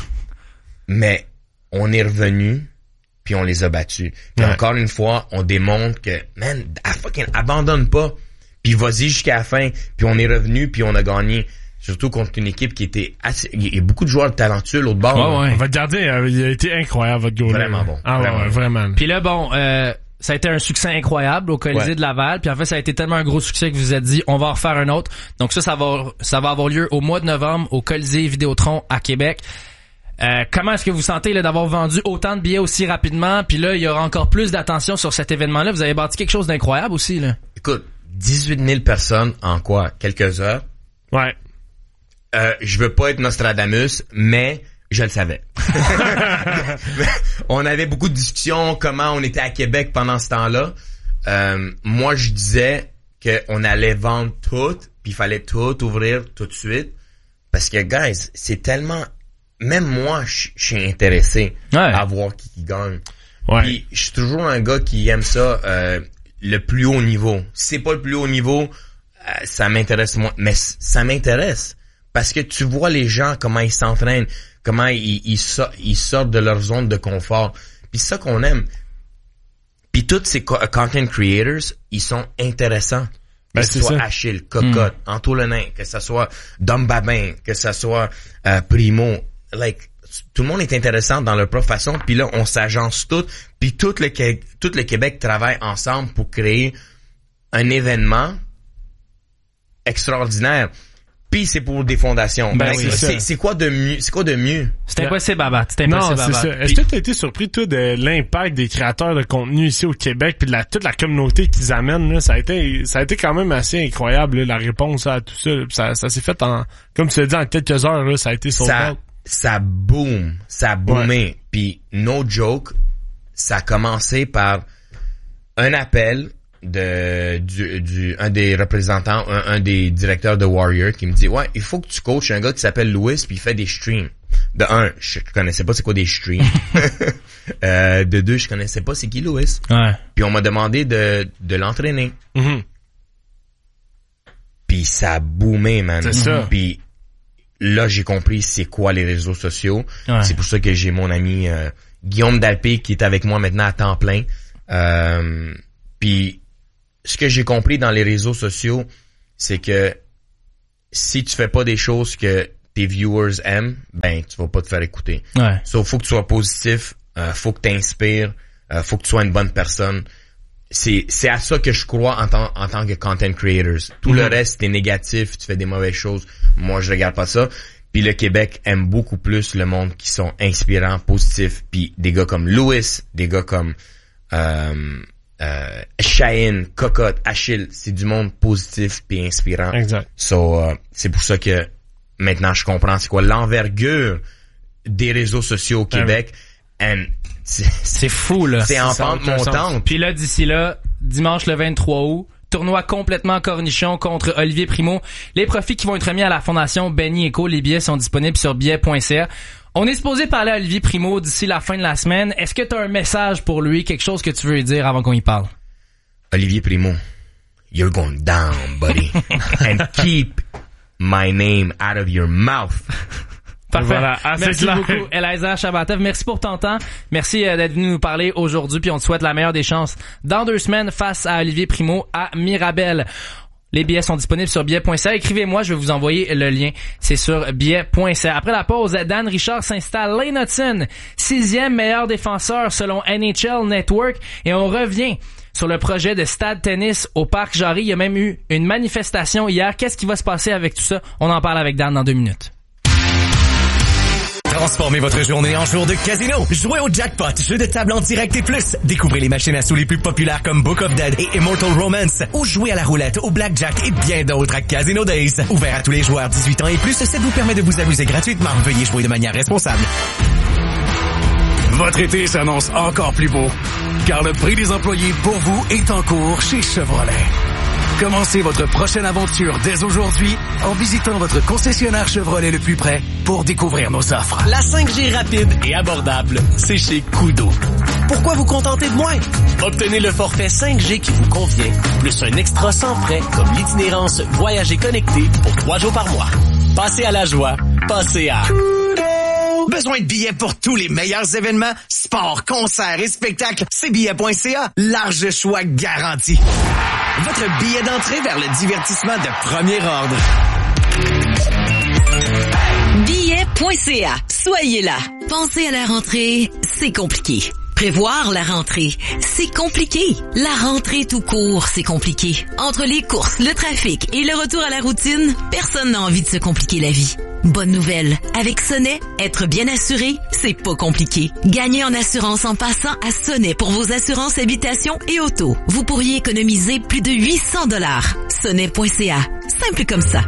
Speaker 23: Mais on est revenu, puis on les a battus. Puis encore une fois, on démontre que, man, fucking abandonne pas, puis vas-y jusqu'à la fin, puis on est revenu, puis on a gagné. Surtout contre une équipe qui était assez... Il y a beaucoup de joueurs talentueux l'autre bord.
Speaker 1: Ouais.
Speaker 2: Votre gardien, il a été incroyable, votre goaler.
Speaker 23: Vraiment bon.
Speaker 2: Ah
Speaker 23: vraiment.
Speaker 2: Ouais, vraiment.
Speaker 1: Puis là, bon, ça a été un succès incroyable au Colisée de Laval. Puis en fait, ça a été tellement un gros succès que vous vous êtes dit, on va en refaire un autre. Donc ça va avoir lieu au mois de novembre au Colisée Vidéotron à Québec. Comment est-ce que vous sentez là, d'avoir vendu autant de billets aussi rapidement? Puis là, il y aura encore plus d'attention sur cet événement-là. Vous avez bâti quelque chose d'incroyable aussi, là.
Speaker 23: Écoute, 18 000 personnes en quoi? Quelques heures?
Speaker 2: Ouais.
Speaker 23: Je veux pas être Nostradamus, mais je le savais. On avait beaucoup de discussions, comment on était à Québec pendant ce temps-là. Moi, je disais qu'on allait vendre tout, puis il fallait tout ouvrir tout de suite. Parce que, guys, c'est tellement... Même moi, je suis intéressé à voir qui gagne.
Speaker 2: Ouais.
Speaker 23: Puis, je suis toujours un gars qui aime ça, le plus haut niveau. Si c'est pas le plus haut niveau, ça m'intéresse moins. Mais ça m'intéresse. Parce que tu vois les gens, comment ils s'entraînent, comment ils sortent de leur zone de confort. Puis c'est ça qu'on aime. Puis tous ces content creators, ils sont intéressants. Que ce soit Achille, Cocotte, Anto Le Nain, que ce soit Dom Babin, que ce soit Primo. Like, tout le monde est intéressant dans leur propre façon. Puis là, on s'agence tout. Puis tout le Québec travaille ensemble pour créer un événement extraordinaire. Puis c'est pour des fondations.
Speaker 1: Ben oui,
Speaker 23: c'est quoi de mieux? C'est quoi de mieux?
Speaker 1: C'est impossible à battre. C'est impossible à battre.
Speaker 2: Est-ce que tu as été surpris, toi, de l'impact des créateurs de contenu ici au Québec puis de toute la communauté qu'ils amènent, là? Ça a été quand même assez incroyable, là, la réponse à tout ça. Ça s'est fait comme tu l'as dit, en quelques heures, là, ça a été sold-out.
Speaker 23: Ça boom. Ça a boomé. Ouais. Puis, no joke, ça a commencé par un appel un des représentants, un des directeurs de Warrior qui me dit, ouais, il faut que tu coaches un gars qui s'appelle Louis puis il fait des streams. de un, je connaissais pas c'est quoi des streams. De deux, je connaissais pas c'est qui Lewis.
Speaker 1: Ouais.
Speaker 23: Puis on m'a demandé de l'entraîner. Puis ça a boomé, man.
Speaker 2: C'est ça.
Speaker 23: Puis là, j'ai compris c'est quoi les réseaux sociaux.
Speaker 1: Ouais.
Speaker 23: C'est pour ça que j'ai mon ami Guillaume Dalpé qui est avec moi maintenant à temps plein. Puis ce que j'ai compris dans les réseaux sociaux, c'est que si tu fais pas des choses que tes viewers aiment, ben tu vas pas te faire écouter.
Speaker 1: Ouais.
Speaker 23: So, faut que tu sois positif, faut que tu inspires, faut que tu sois une bonne personne. C'est à ça que je crois en tant que content creators. Tout le reste, t'es négatif, tu fais des mauvaises choses. Moi, je regarde pas ça. Puis le Québec aime beaucoup plus le monde qui sont inspirants, positifs. Puis des gars comme Lewis, des gars comme Cheyenne, Cocotte, Achille, c'est du monde positif puis inspirant.
Speaker 2: Exact.
Speaker 23: So, c'est pour ça que maintenant je comprends c'est quoi l'envergure des réseaux sociaux au Québec. And
Speaker 1: c'est fou, là.
Speaker 23: C'est en pente montante.
Speaker 1: Puis là, d'ici là, dimanche le 23 août, tournoi complètement cornichon contre Olivier Primo. Les profits qui vont être remis à la Fondation Benny & Co. Les billets sont disponibles sur billet.ca. On est supposé parler à Olivier Primo d'ici la fin de la semaine. Est-ce que tu as un message pour lui, quelque chose que tu veux lui dire avant qu'on y parle?
Speaker 23: Olivier Primo, you're going down, buddy. And keep my name out of your mouth.
Speaker 1: Parfait.
Speaker 2: Voilà,
Speaker 1: merci beaucoup, Eliezer Chabatev. Merci pour ton temps. Merci d'être venu nous parler aujourd'hui. Puis on te souhaite la meilleure des chances dans 2 semaines face à Olivier Primo à Mirabel. Les billets sont disponibles sur billet.ca. Écrivez-moi, je vais vous envoyer le lien. C'est sur billet.ca. Après la pause, Dan Richard s'installe. Lane Hudson, 6e meilleur défenseur selon NHL Network. Et on revient sur le projet de stade tennis au Parc Jarry. Il y a même eu une manifestation hier. Qu'est-ce qui va se passer avec tout ça? On en parle avec Dan dans 2 minutes.
Speaker 7: Transformez votre journée en jour de casino. Jouez au jackpot, jeu de table en direct et plus. Découvrez les machines à sous les plus populaires comme Book of Dead et Immortal Romance. Ou jouez à la roulette, au blackjack et bien d'autres à Casino Days. Ouvert à tous les joueurs 18 ans et plus, ça vous permet de vous amuser gratuitement. Veuillez jouer de manière responsable.
Speaker 21: Votre été s'annonce encore plus beau, car le prix des employés pour vous est en cours chez Chevrolet. Commencez votre prochaine aventure dès aujourd'hui en visitant votre concessionnaire Chevrolet le plus près pour découvrir nos offres.
Speaker 5: La 5G rapide et abordable, c'est chez Kudo. Pourquoi vous contenter de moins? Obtenez le forfait 5G qui vous convient, plus un extra sans frais comme l'itinérance Voyager connecté pour 3 jours par mois. Passez à la joie, passez à Kudo.
Speaker 7: Besoin de billets pour tous les meilleurs événements, sports, concerts et spectacles? C'est billet.ca. Large choix garanti. Votre billet d'entrée vers le divertissement de premier ordre.
Speaker 18: Billet.ca. Soyez là. Penser à la rentrée, c'est compliqué. Prévoir la rentrée, c'est compliqué. La rentrée tout court, c'est compliqué. Entre les courses, le trafic et le retour à la routine, personne n'a envie de se compliquer la vie. Bonne nouvelle, avec Sonnet, être bien assuré, c'est pas compliqué. Gagnez en assurance en passant à Sonnet pour vos assurances habitation et auto. Vous pourriez économiser plus de 800 $. Sonnet.ca, simple comme ça.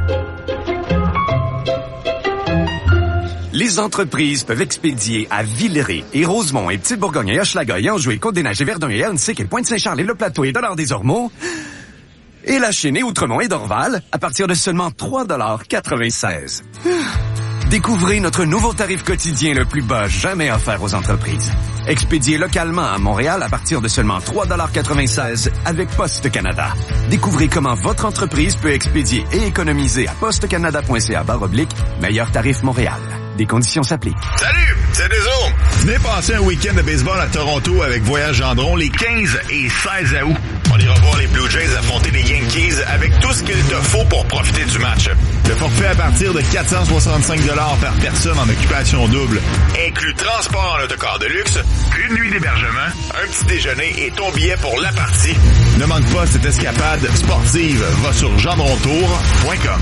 Speaker 8: Les entreprises peuvent expédier à Villeray et Rosemont et Petite-Bourgogne et Hochelaga et Anjou et Côte-des-Neiges et Verdun et Elmsick et Pointe-Saint-Charles et Le Plateau et Dollard-des-Ormeaux et la Chine et Outremont et Dorval à partir de seulement 3,96 $. Découvrez notre nouveau tarif quotidien le plus bas jamais offert aux entreprises. Expédié localement à Montréal à partir de seulement 3,96 $ avec Poste Canada. Découvrez comment votre entreprise peut expédier et économiser à postecanada.ca/meilleur tarif Montréal. Des conditions s'appliquent.
Speaker 10: Salut, c'est Deso. Venez passer un week-end de baseball à Toronto avec Voyage Gendron les 15 et 16 août. On ira voir les Blue Jays affronter les Yankees avec tout ce qu'il te faut pour profiter du match. Le forfait à partir de 465 $ par personne en occupation double inclut transport en autocar de luxe, une nuit d'hébergement, un petit déjeuner et ton billet pour la partie. Ne manque pas cette escapade sportive. Va sur gendrontour.com.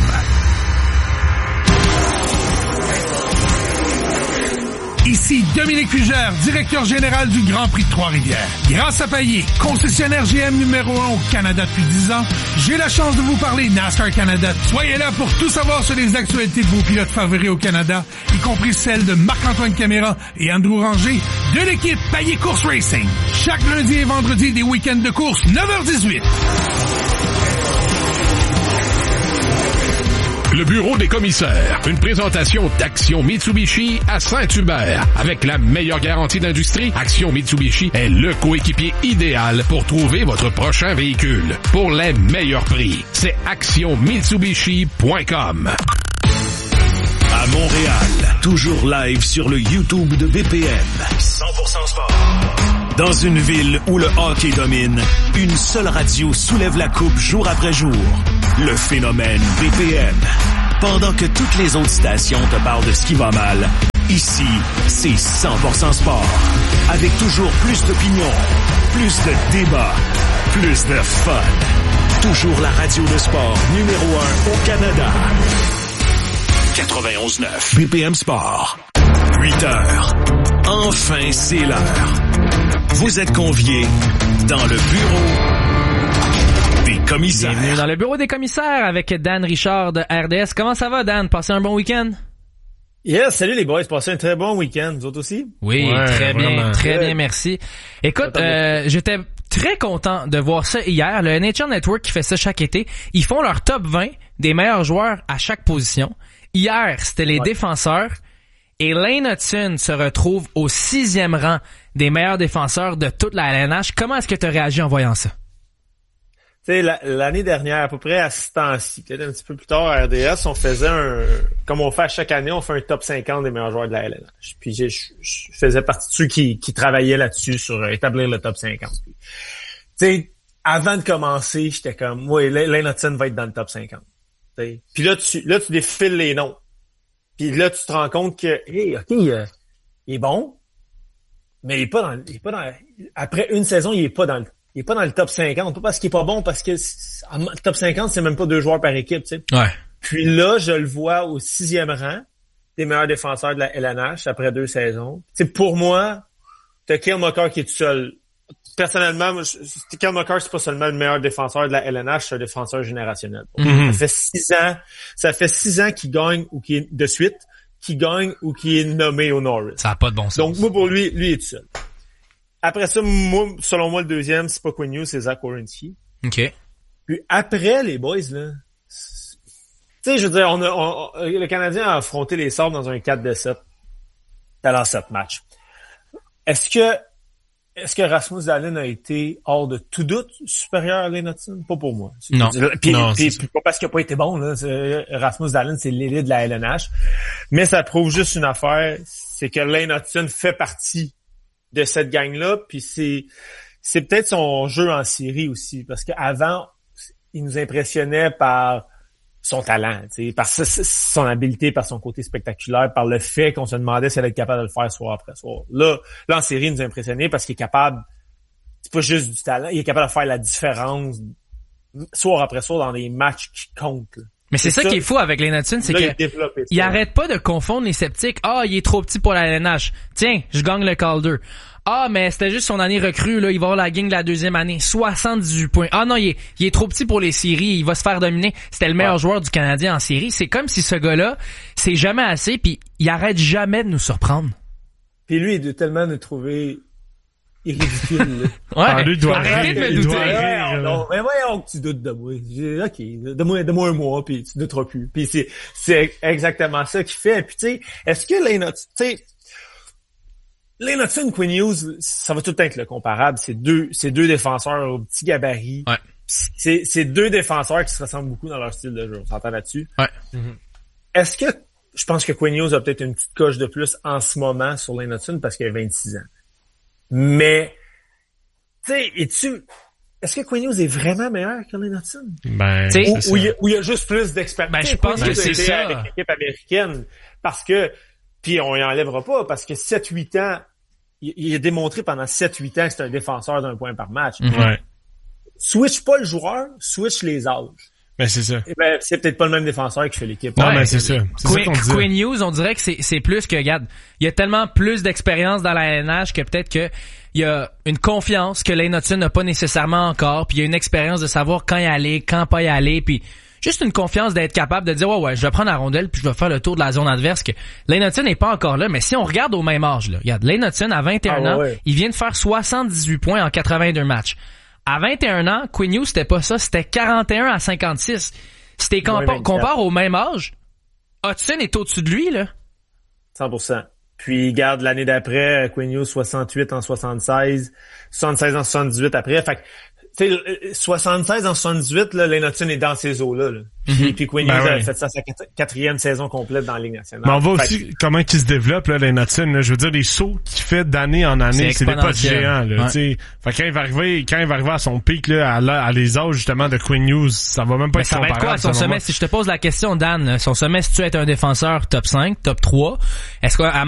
Speaker 4: Ici Dominique Fugère, directeur général du Grand Prix de Trois-Rivières. Grâce à Payet, concessionnaire GM numéro 1 au Canada depuis 10 ans, j'ai la chance de vous parler NASCAR Canada. Soyez là pour tout savoir sur les actualités de vos pilotes favoris au Canada, y compris celles de Marc-Antoine Caméra et Andrew Ranger de l'équipe Payet Course Racing. Chaque lundi et vendredi des week-ends de course, 9h18.
Speaker 11: Le bureau des commissaires. Une présentation d'Action Mitsubishi à Saint-Hubert. Avec la meilleure garantie d'industrie, Action Mitsubishi est le coéquipier idéal pour trouver votre prochain véhicule. Pour les meilleurs prix, c'est actionmitsubishi.com.
Speaker 12: À Montréal, toujours live sur le YouTube de BPM. 100% sport. Dans une ville où le hockey domine, une seule radio soulève la coupe jour après jour. Le phénomène BPM. Pendant que toutes les autres stations te parlent de ce qui va mal, ici, c'est 100% sport. Avec toujours plus d'opinions, plus de débats, plus de fun. Toujours la radio de sport numéro 1 au Canada. 91.9 BPM Sport. 8 heures. Enfin, c'est l'heure. Vous êtes conviés dans le bureau des commissaires.
Speaker 1: Bienvenue dans le bureau des commissaires avec Dan Richard de RDS. Comment ça va, Dan? Passez un bon week-end?
Speaker 14: Yes, salut les boys. Passez un très bon week-end. Vous autres aussi?
Speaker 1: Oui, ouais, très bien, merci. Écoute, j'étais très content de voir ça hier. Le NHL Network qui fait ça chaque été. Ils font leur top 20 des meilleurs joueurs à chaque position. Hier, c'était les défenseurs. Et Lane Hutson se retrouve au 6e rang des meilleurs défenseurs de toute la LNH. Comment est-ce que tu as réagi en voyant ça?
Speaker 14: Tu sais, l'année dernière, à peu près à ce temps-ci, peut-être un petit peu plus tard à RDS, on faisait comme on fait à chaque année, on fait un top 50 des meilleurs joueurs de la LNH. Puis je faisais partie de ceux qui travaillaient là-dessus sur établir le top 50. Tu sais, avant de commencer, j'étais comme, ouais, Lane Hutson va être dans le top 50. T'sais. Puis là, tu défiles les noms. Puis là, tu te rends compte que, hey, OK, il est bon, mais il est pas dans, après une saison, il est pas dans le top 50. Pas parce qu'il est pas bon, parce que le top 50, c'est même pas 2 joueurs par équipe, tu sais.
Speaker 1: Ouais.
Speaker 14: Puis là, je le vois au 6e rang des meilleurs défenseurs de la LNH après 2 saisons. Tu sais, pour moi, t'as Cale Makar qui est tout seul. Personnellement, Cale Makar, c'est pas seulement le meilleur défenseur de la LNH, c'est un défenseur générationnel. Mm-hmm. Ça fait 6 ans qu'il gagne ou qu'il est de suite, qu'il gagne ou qu'il est nommé au Norris.
Speaker 1: Ça a pas de bon sens.
Speaker 14: Donc, moi, pour lui, il est tout seul. Après ça, selon moi, le deuxième, c'est pas Quinn Hughes, c'est Zach Werenski.
Speaker 1: OK.
Speaker 14: Puis après, les boys, là, tu sais, je veux dire, le Canadien a affronté les Sabres dans un 4-7 dans 7 matchs. Est-ce que Rasmus Dahlin a été, hors de tout doute, supérieur à Lane Hutson? Pas pour moi.
Speaker 1: Non.
Speaker 14: Puis pas parce qu'il a pas été bon, là. Rasmus Dahlin, c'est l'élite de la LNH. Mais ça prouve juste une affaire, c'est que Lane Hutson fait partie de cette gang-là, puis c'est peut-être son jeu en série aussi, parce qu'avant, il nous impressionnait par son talent, par son habileté, par son côté spectaculaire, par le fait qu'on se demandait s'il allait être capable de le faire soir après soir. Là en série, il nous a impressionné parce qu'il est capable, c'est pas juste du talent, il est capable de faire la différence soir après soir dans des matchs qui comptent. Là.
Speaker 1: Mais c'est ça qui est fou avec Lane Hutson, c'est qu'il arrête pas de confondre les sceptiques. Ah, il est trop petit pour la LNH. Tiens, je gagne le Calder. Ah, mais c'était juste son année recrue, là, il va avoir la gang de la 2e année. 78 points. Ah non, il est trop petit pour les séries, il va se faire dominer. C'était le meilleur joueur du Canadien en série. C'est comme si ce gars-là, c'est jamais assez, puis il arrête jamais de nous surprendre.
Speaker 14: Puis lui, il doit tellement nous trouver ridicule.
Speaker 1: Ouais,
Speaker 14: lui
Speaker 1: doit arrêter de me douter.
Speaker 14: Non, mais voyons que tu doutes de moi. OK, donne-moi un mois, puis tu douteras plus. Puis c'est exactement ça qu'il fait. Puis tu sais, est-ce que Lane Hutson, Quinn Hughes, ça va tout le temps être le comparable. C'est deux défenseurs au petit gabarit.
Speaker 1: Ouais.
Speaker 14: C'est 2 défenseurs qui se ressemblent beaucoup dans leur style de jeu. On s'entend là-dessus.
Speaker 1: Ouais.
Speaker 14: Mm-hmm. Est-ce que je pense que Quinn Hughes a peut-être une petite coche de plus en ce moment sur Lane Hutson parce qu'il a 26 ans. Mais, tu sais, est-ce que Quinn Hughes est vraiment meilleur que Lane Hutson?
Speaker 2: Ben,
Speaker 14: ou il y a juste plus d'expérience.
Speaker 1: Ben, je pense que c'est ça.
Speaker 14: Avec l'équipe américaine. Parce que, puis on y enlèvera pas, parce que 7-8 ans, il a démontré pendant 7-8 ans que c'est un défenseur d'1 point par match.
Speaker 2: Mm-hmm. Ouais.
Speaker 14: Switch pas le joueur, switch les âges.
Speaker 2: Ben, c'est ça.
Speaker 14: Et ben, c'est peut-être pas le même défenseur qui fait l'équipe.
Speaker 2: Non, mais c'est ça.
Speaker 1: Quinn Hughes, on dirait que c'est plus que, regarde, il y a tellement plus d'expérience dans la LNH que peut-être que il y a une confiance que Lane Hutson n'a pas nécessairement encore, puis il y a une expérience de savoir quand y aller, quand pas y aller, puis juste une confiance d'être capable de dire ouais, je vais prendre la rondelle puis je vais faire le tour de la zone adverse, que Lane Hutson n'est pas encore là. Mais si on regarde au même âge, là, regarde, Lane Hutson à 21 ans, il vient de faire 78 points en 82 matchs. À 21 ans, Quinn Hughes, c'était pas ça, c'était 41 à 56. Si t'es compares au même âge, Hudson est au-dessus de lui, là.
Speaker 14: 100%. Puis, garde l'année d'après, Quinn Hughes 68 en 76, 76 en 78 après. Fait que, tu sais, 76 en 78, là, Lane Hudson est dans ces eaux-là. Là. Puis Quinn Hughes a fait ça sa quatrième saison complète dans la Ligue nationale.
Speaker 2: Mais on voit aussi comment il se développe, là, Lane Hudson. Là. Je veux dire, les sauts qu'il fait d'année en année, c'est des pas de géants. Là, fait quand il va arriver à son pic, là, à les âges, justement, de Quinn Hughes, ça va même pas être
Speaker 1: comparable. Ça va être quoi, son sommet? Si je te pose la question, Dan, son sommet, si tu es un défenseur top 5, top 3, est-ce qu'à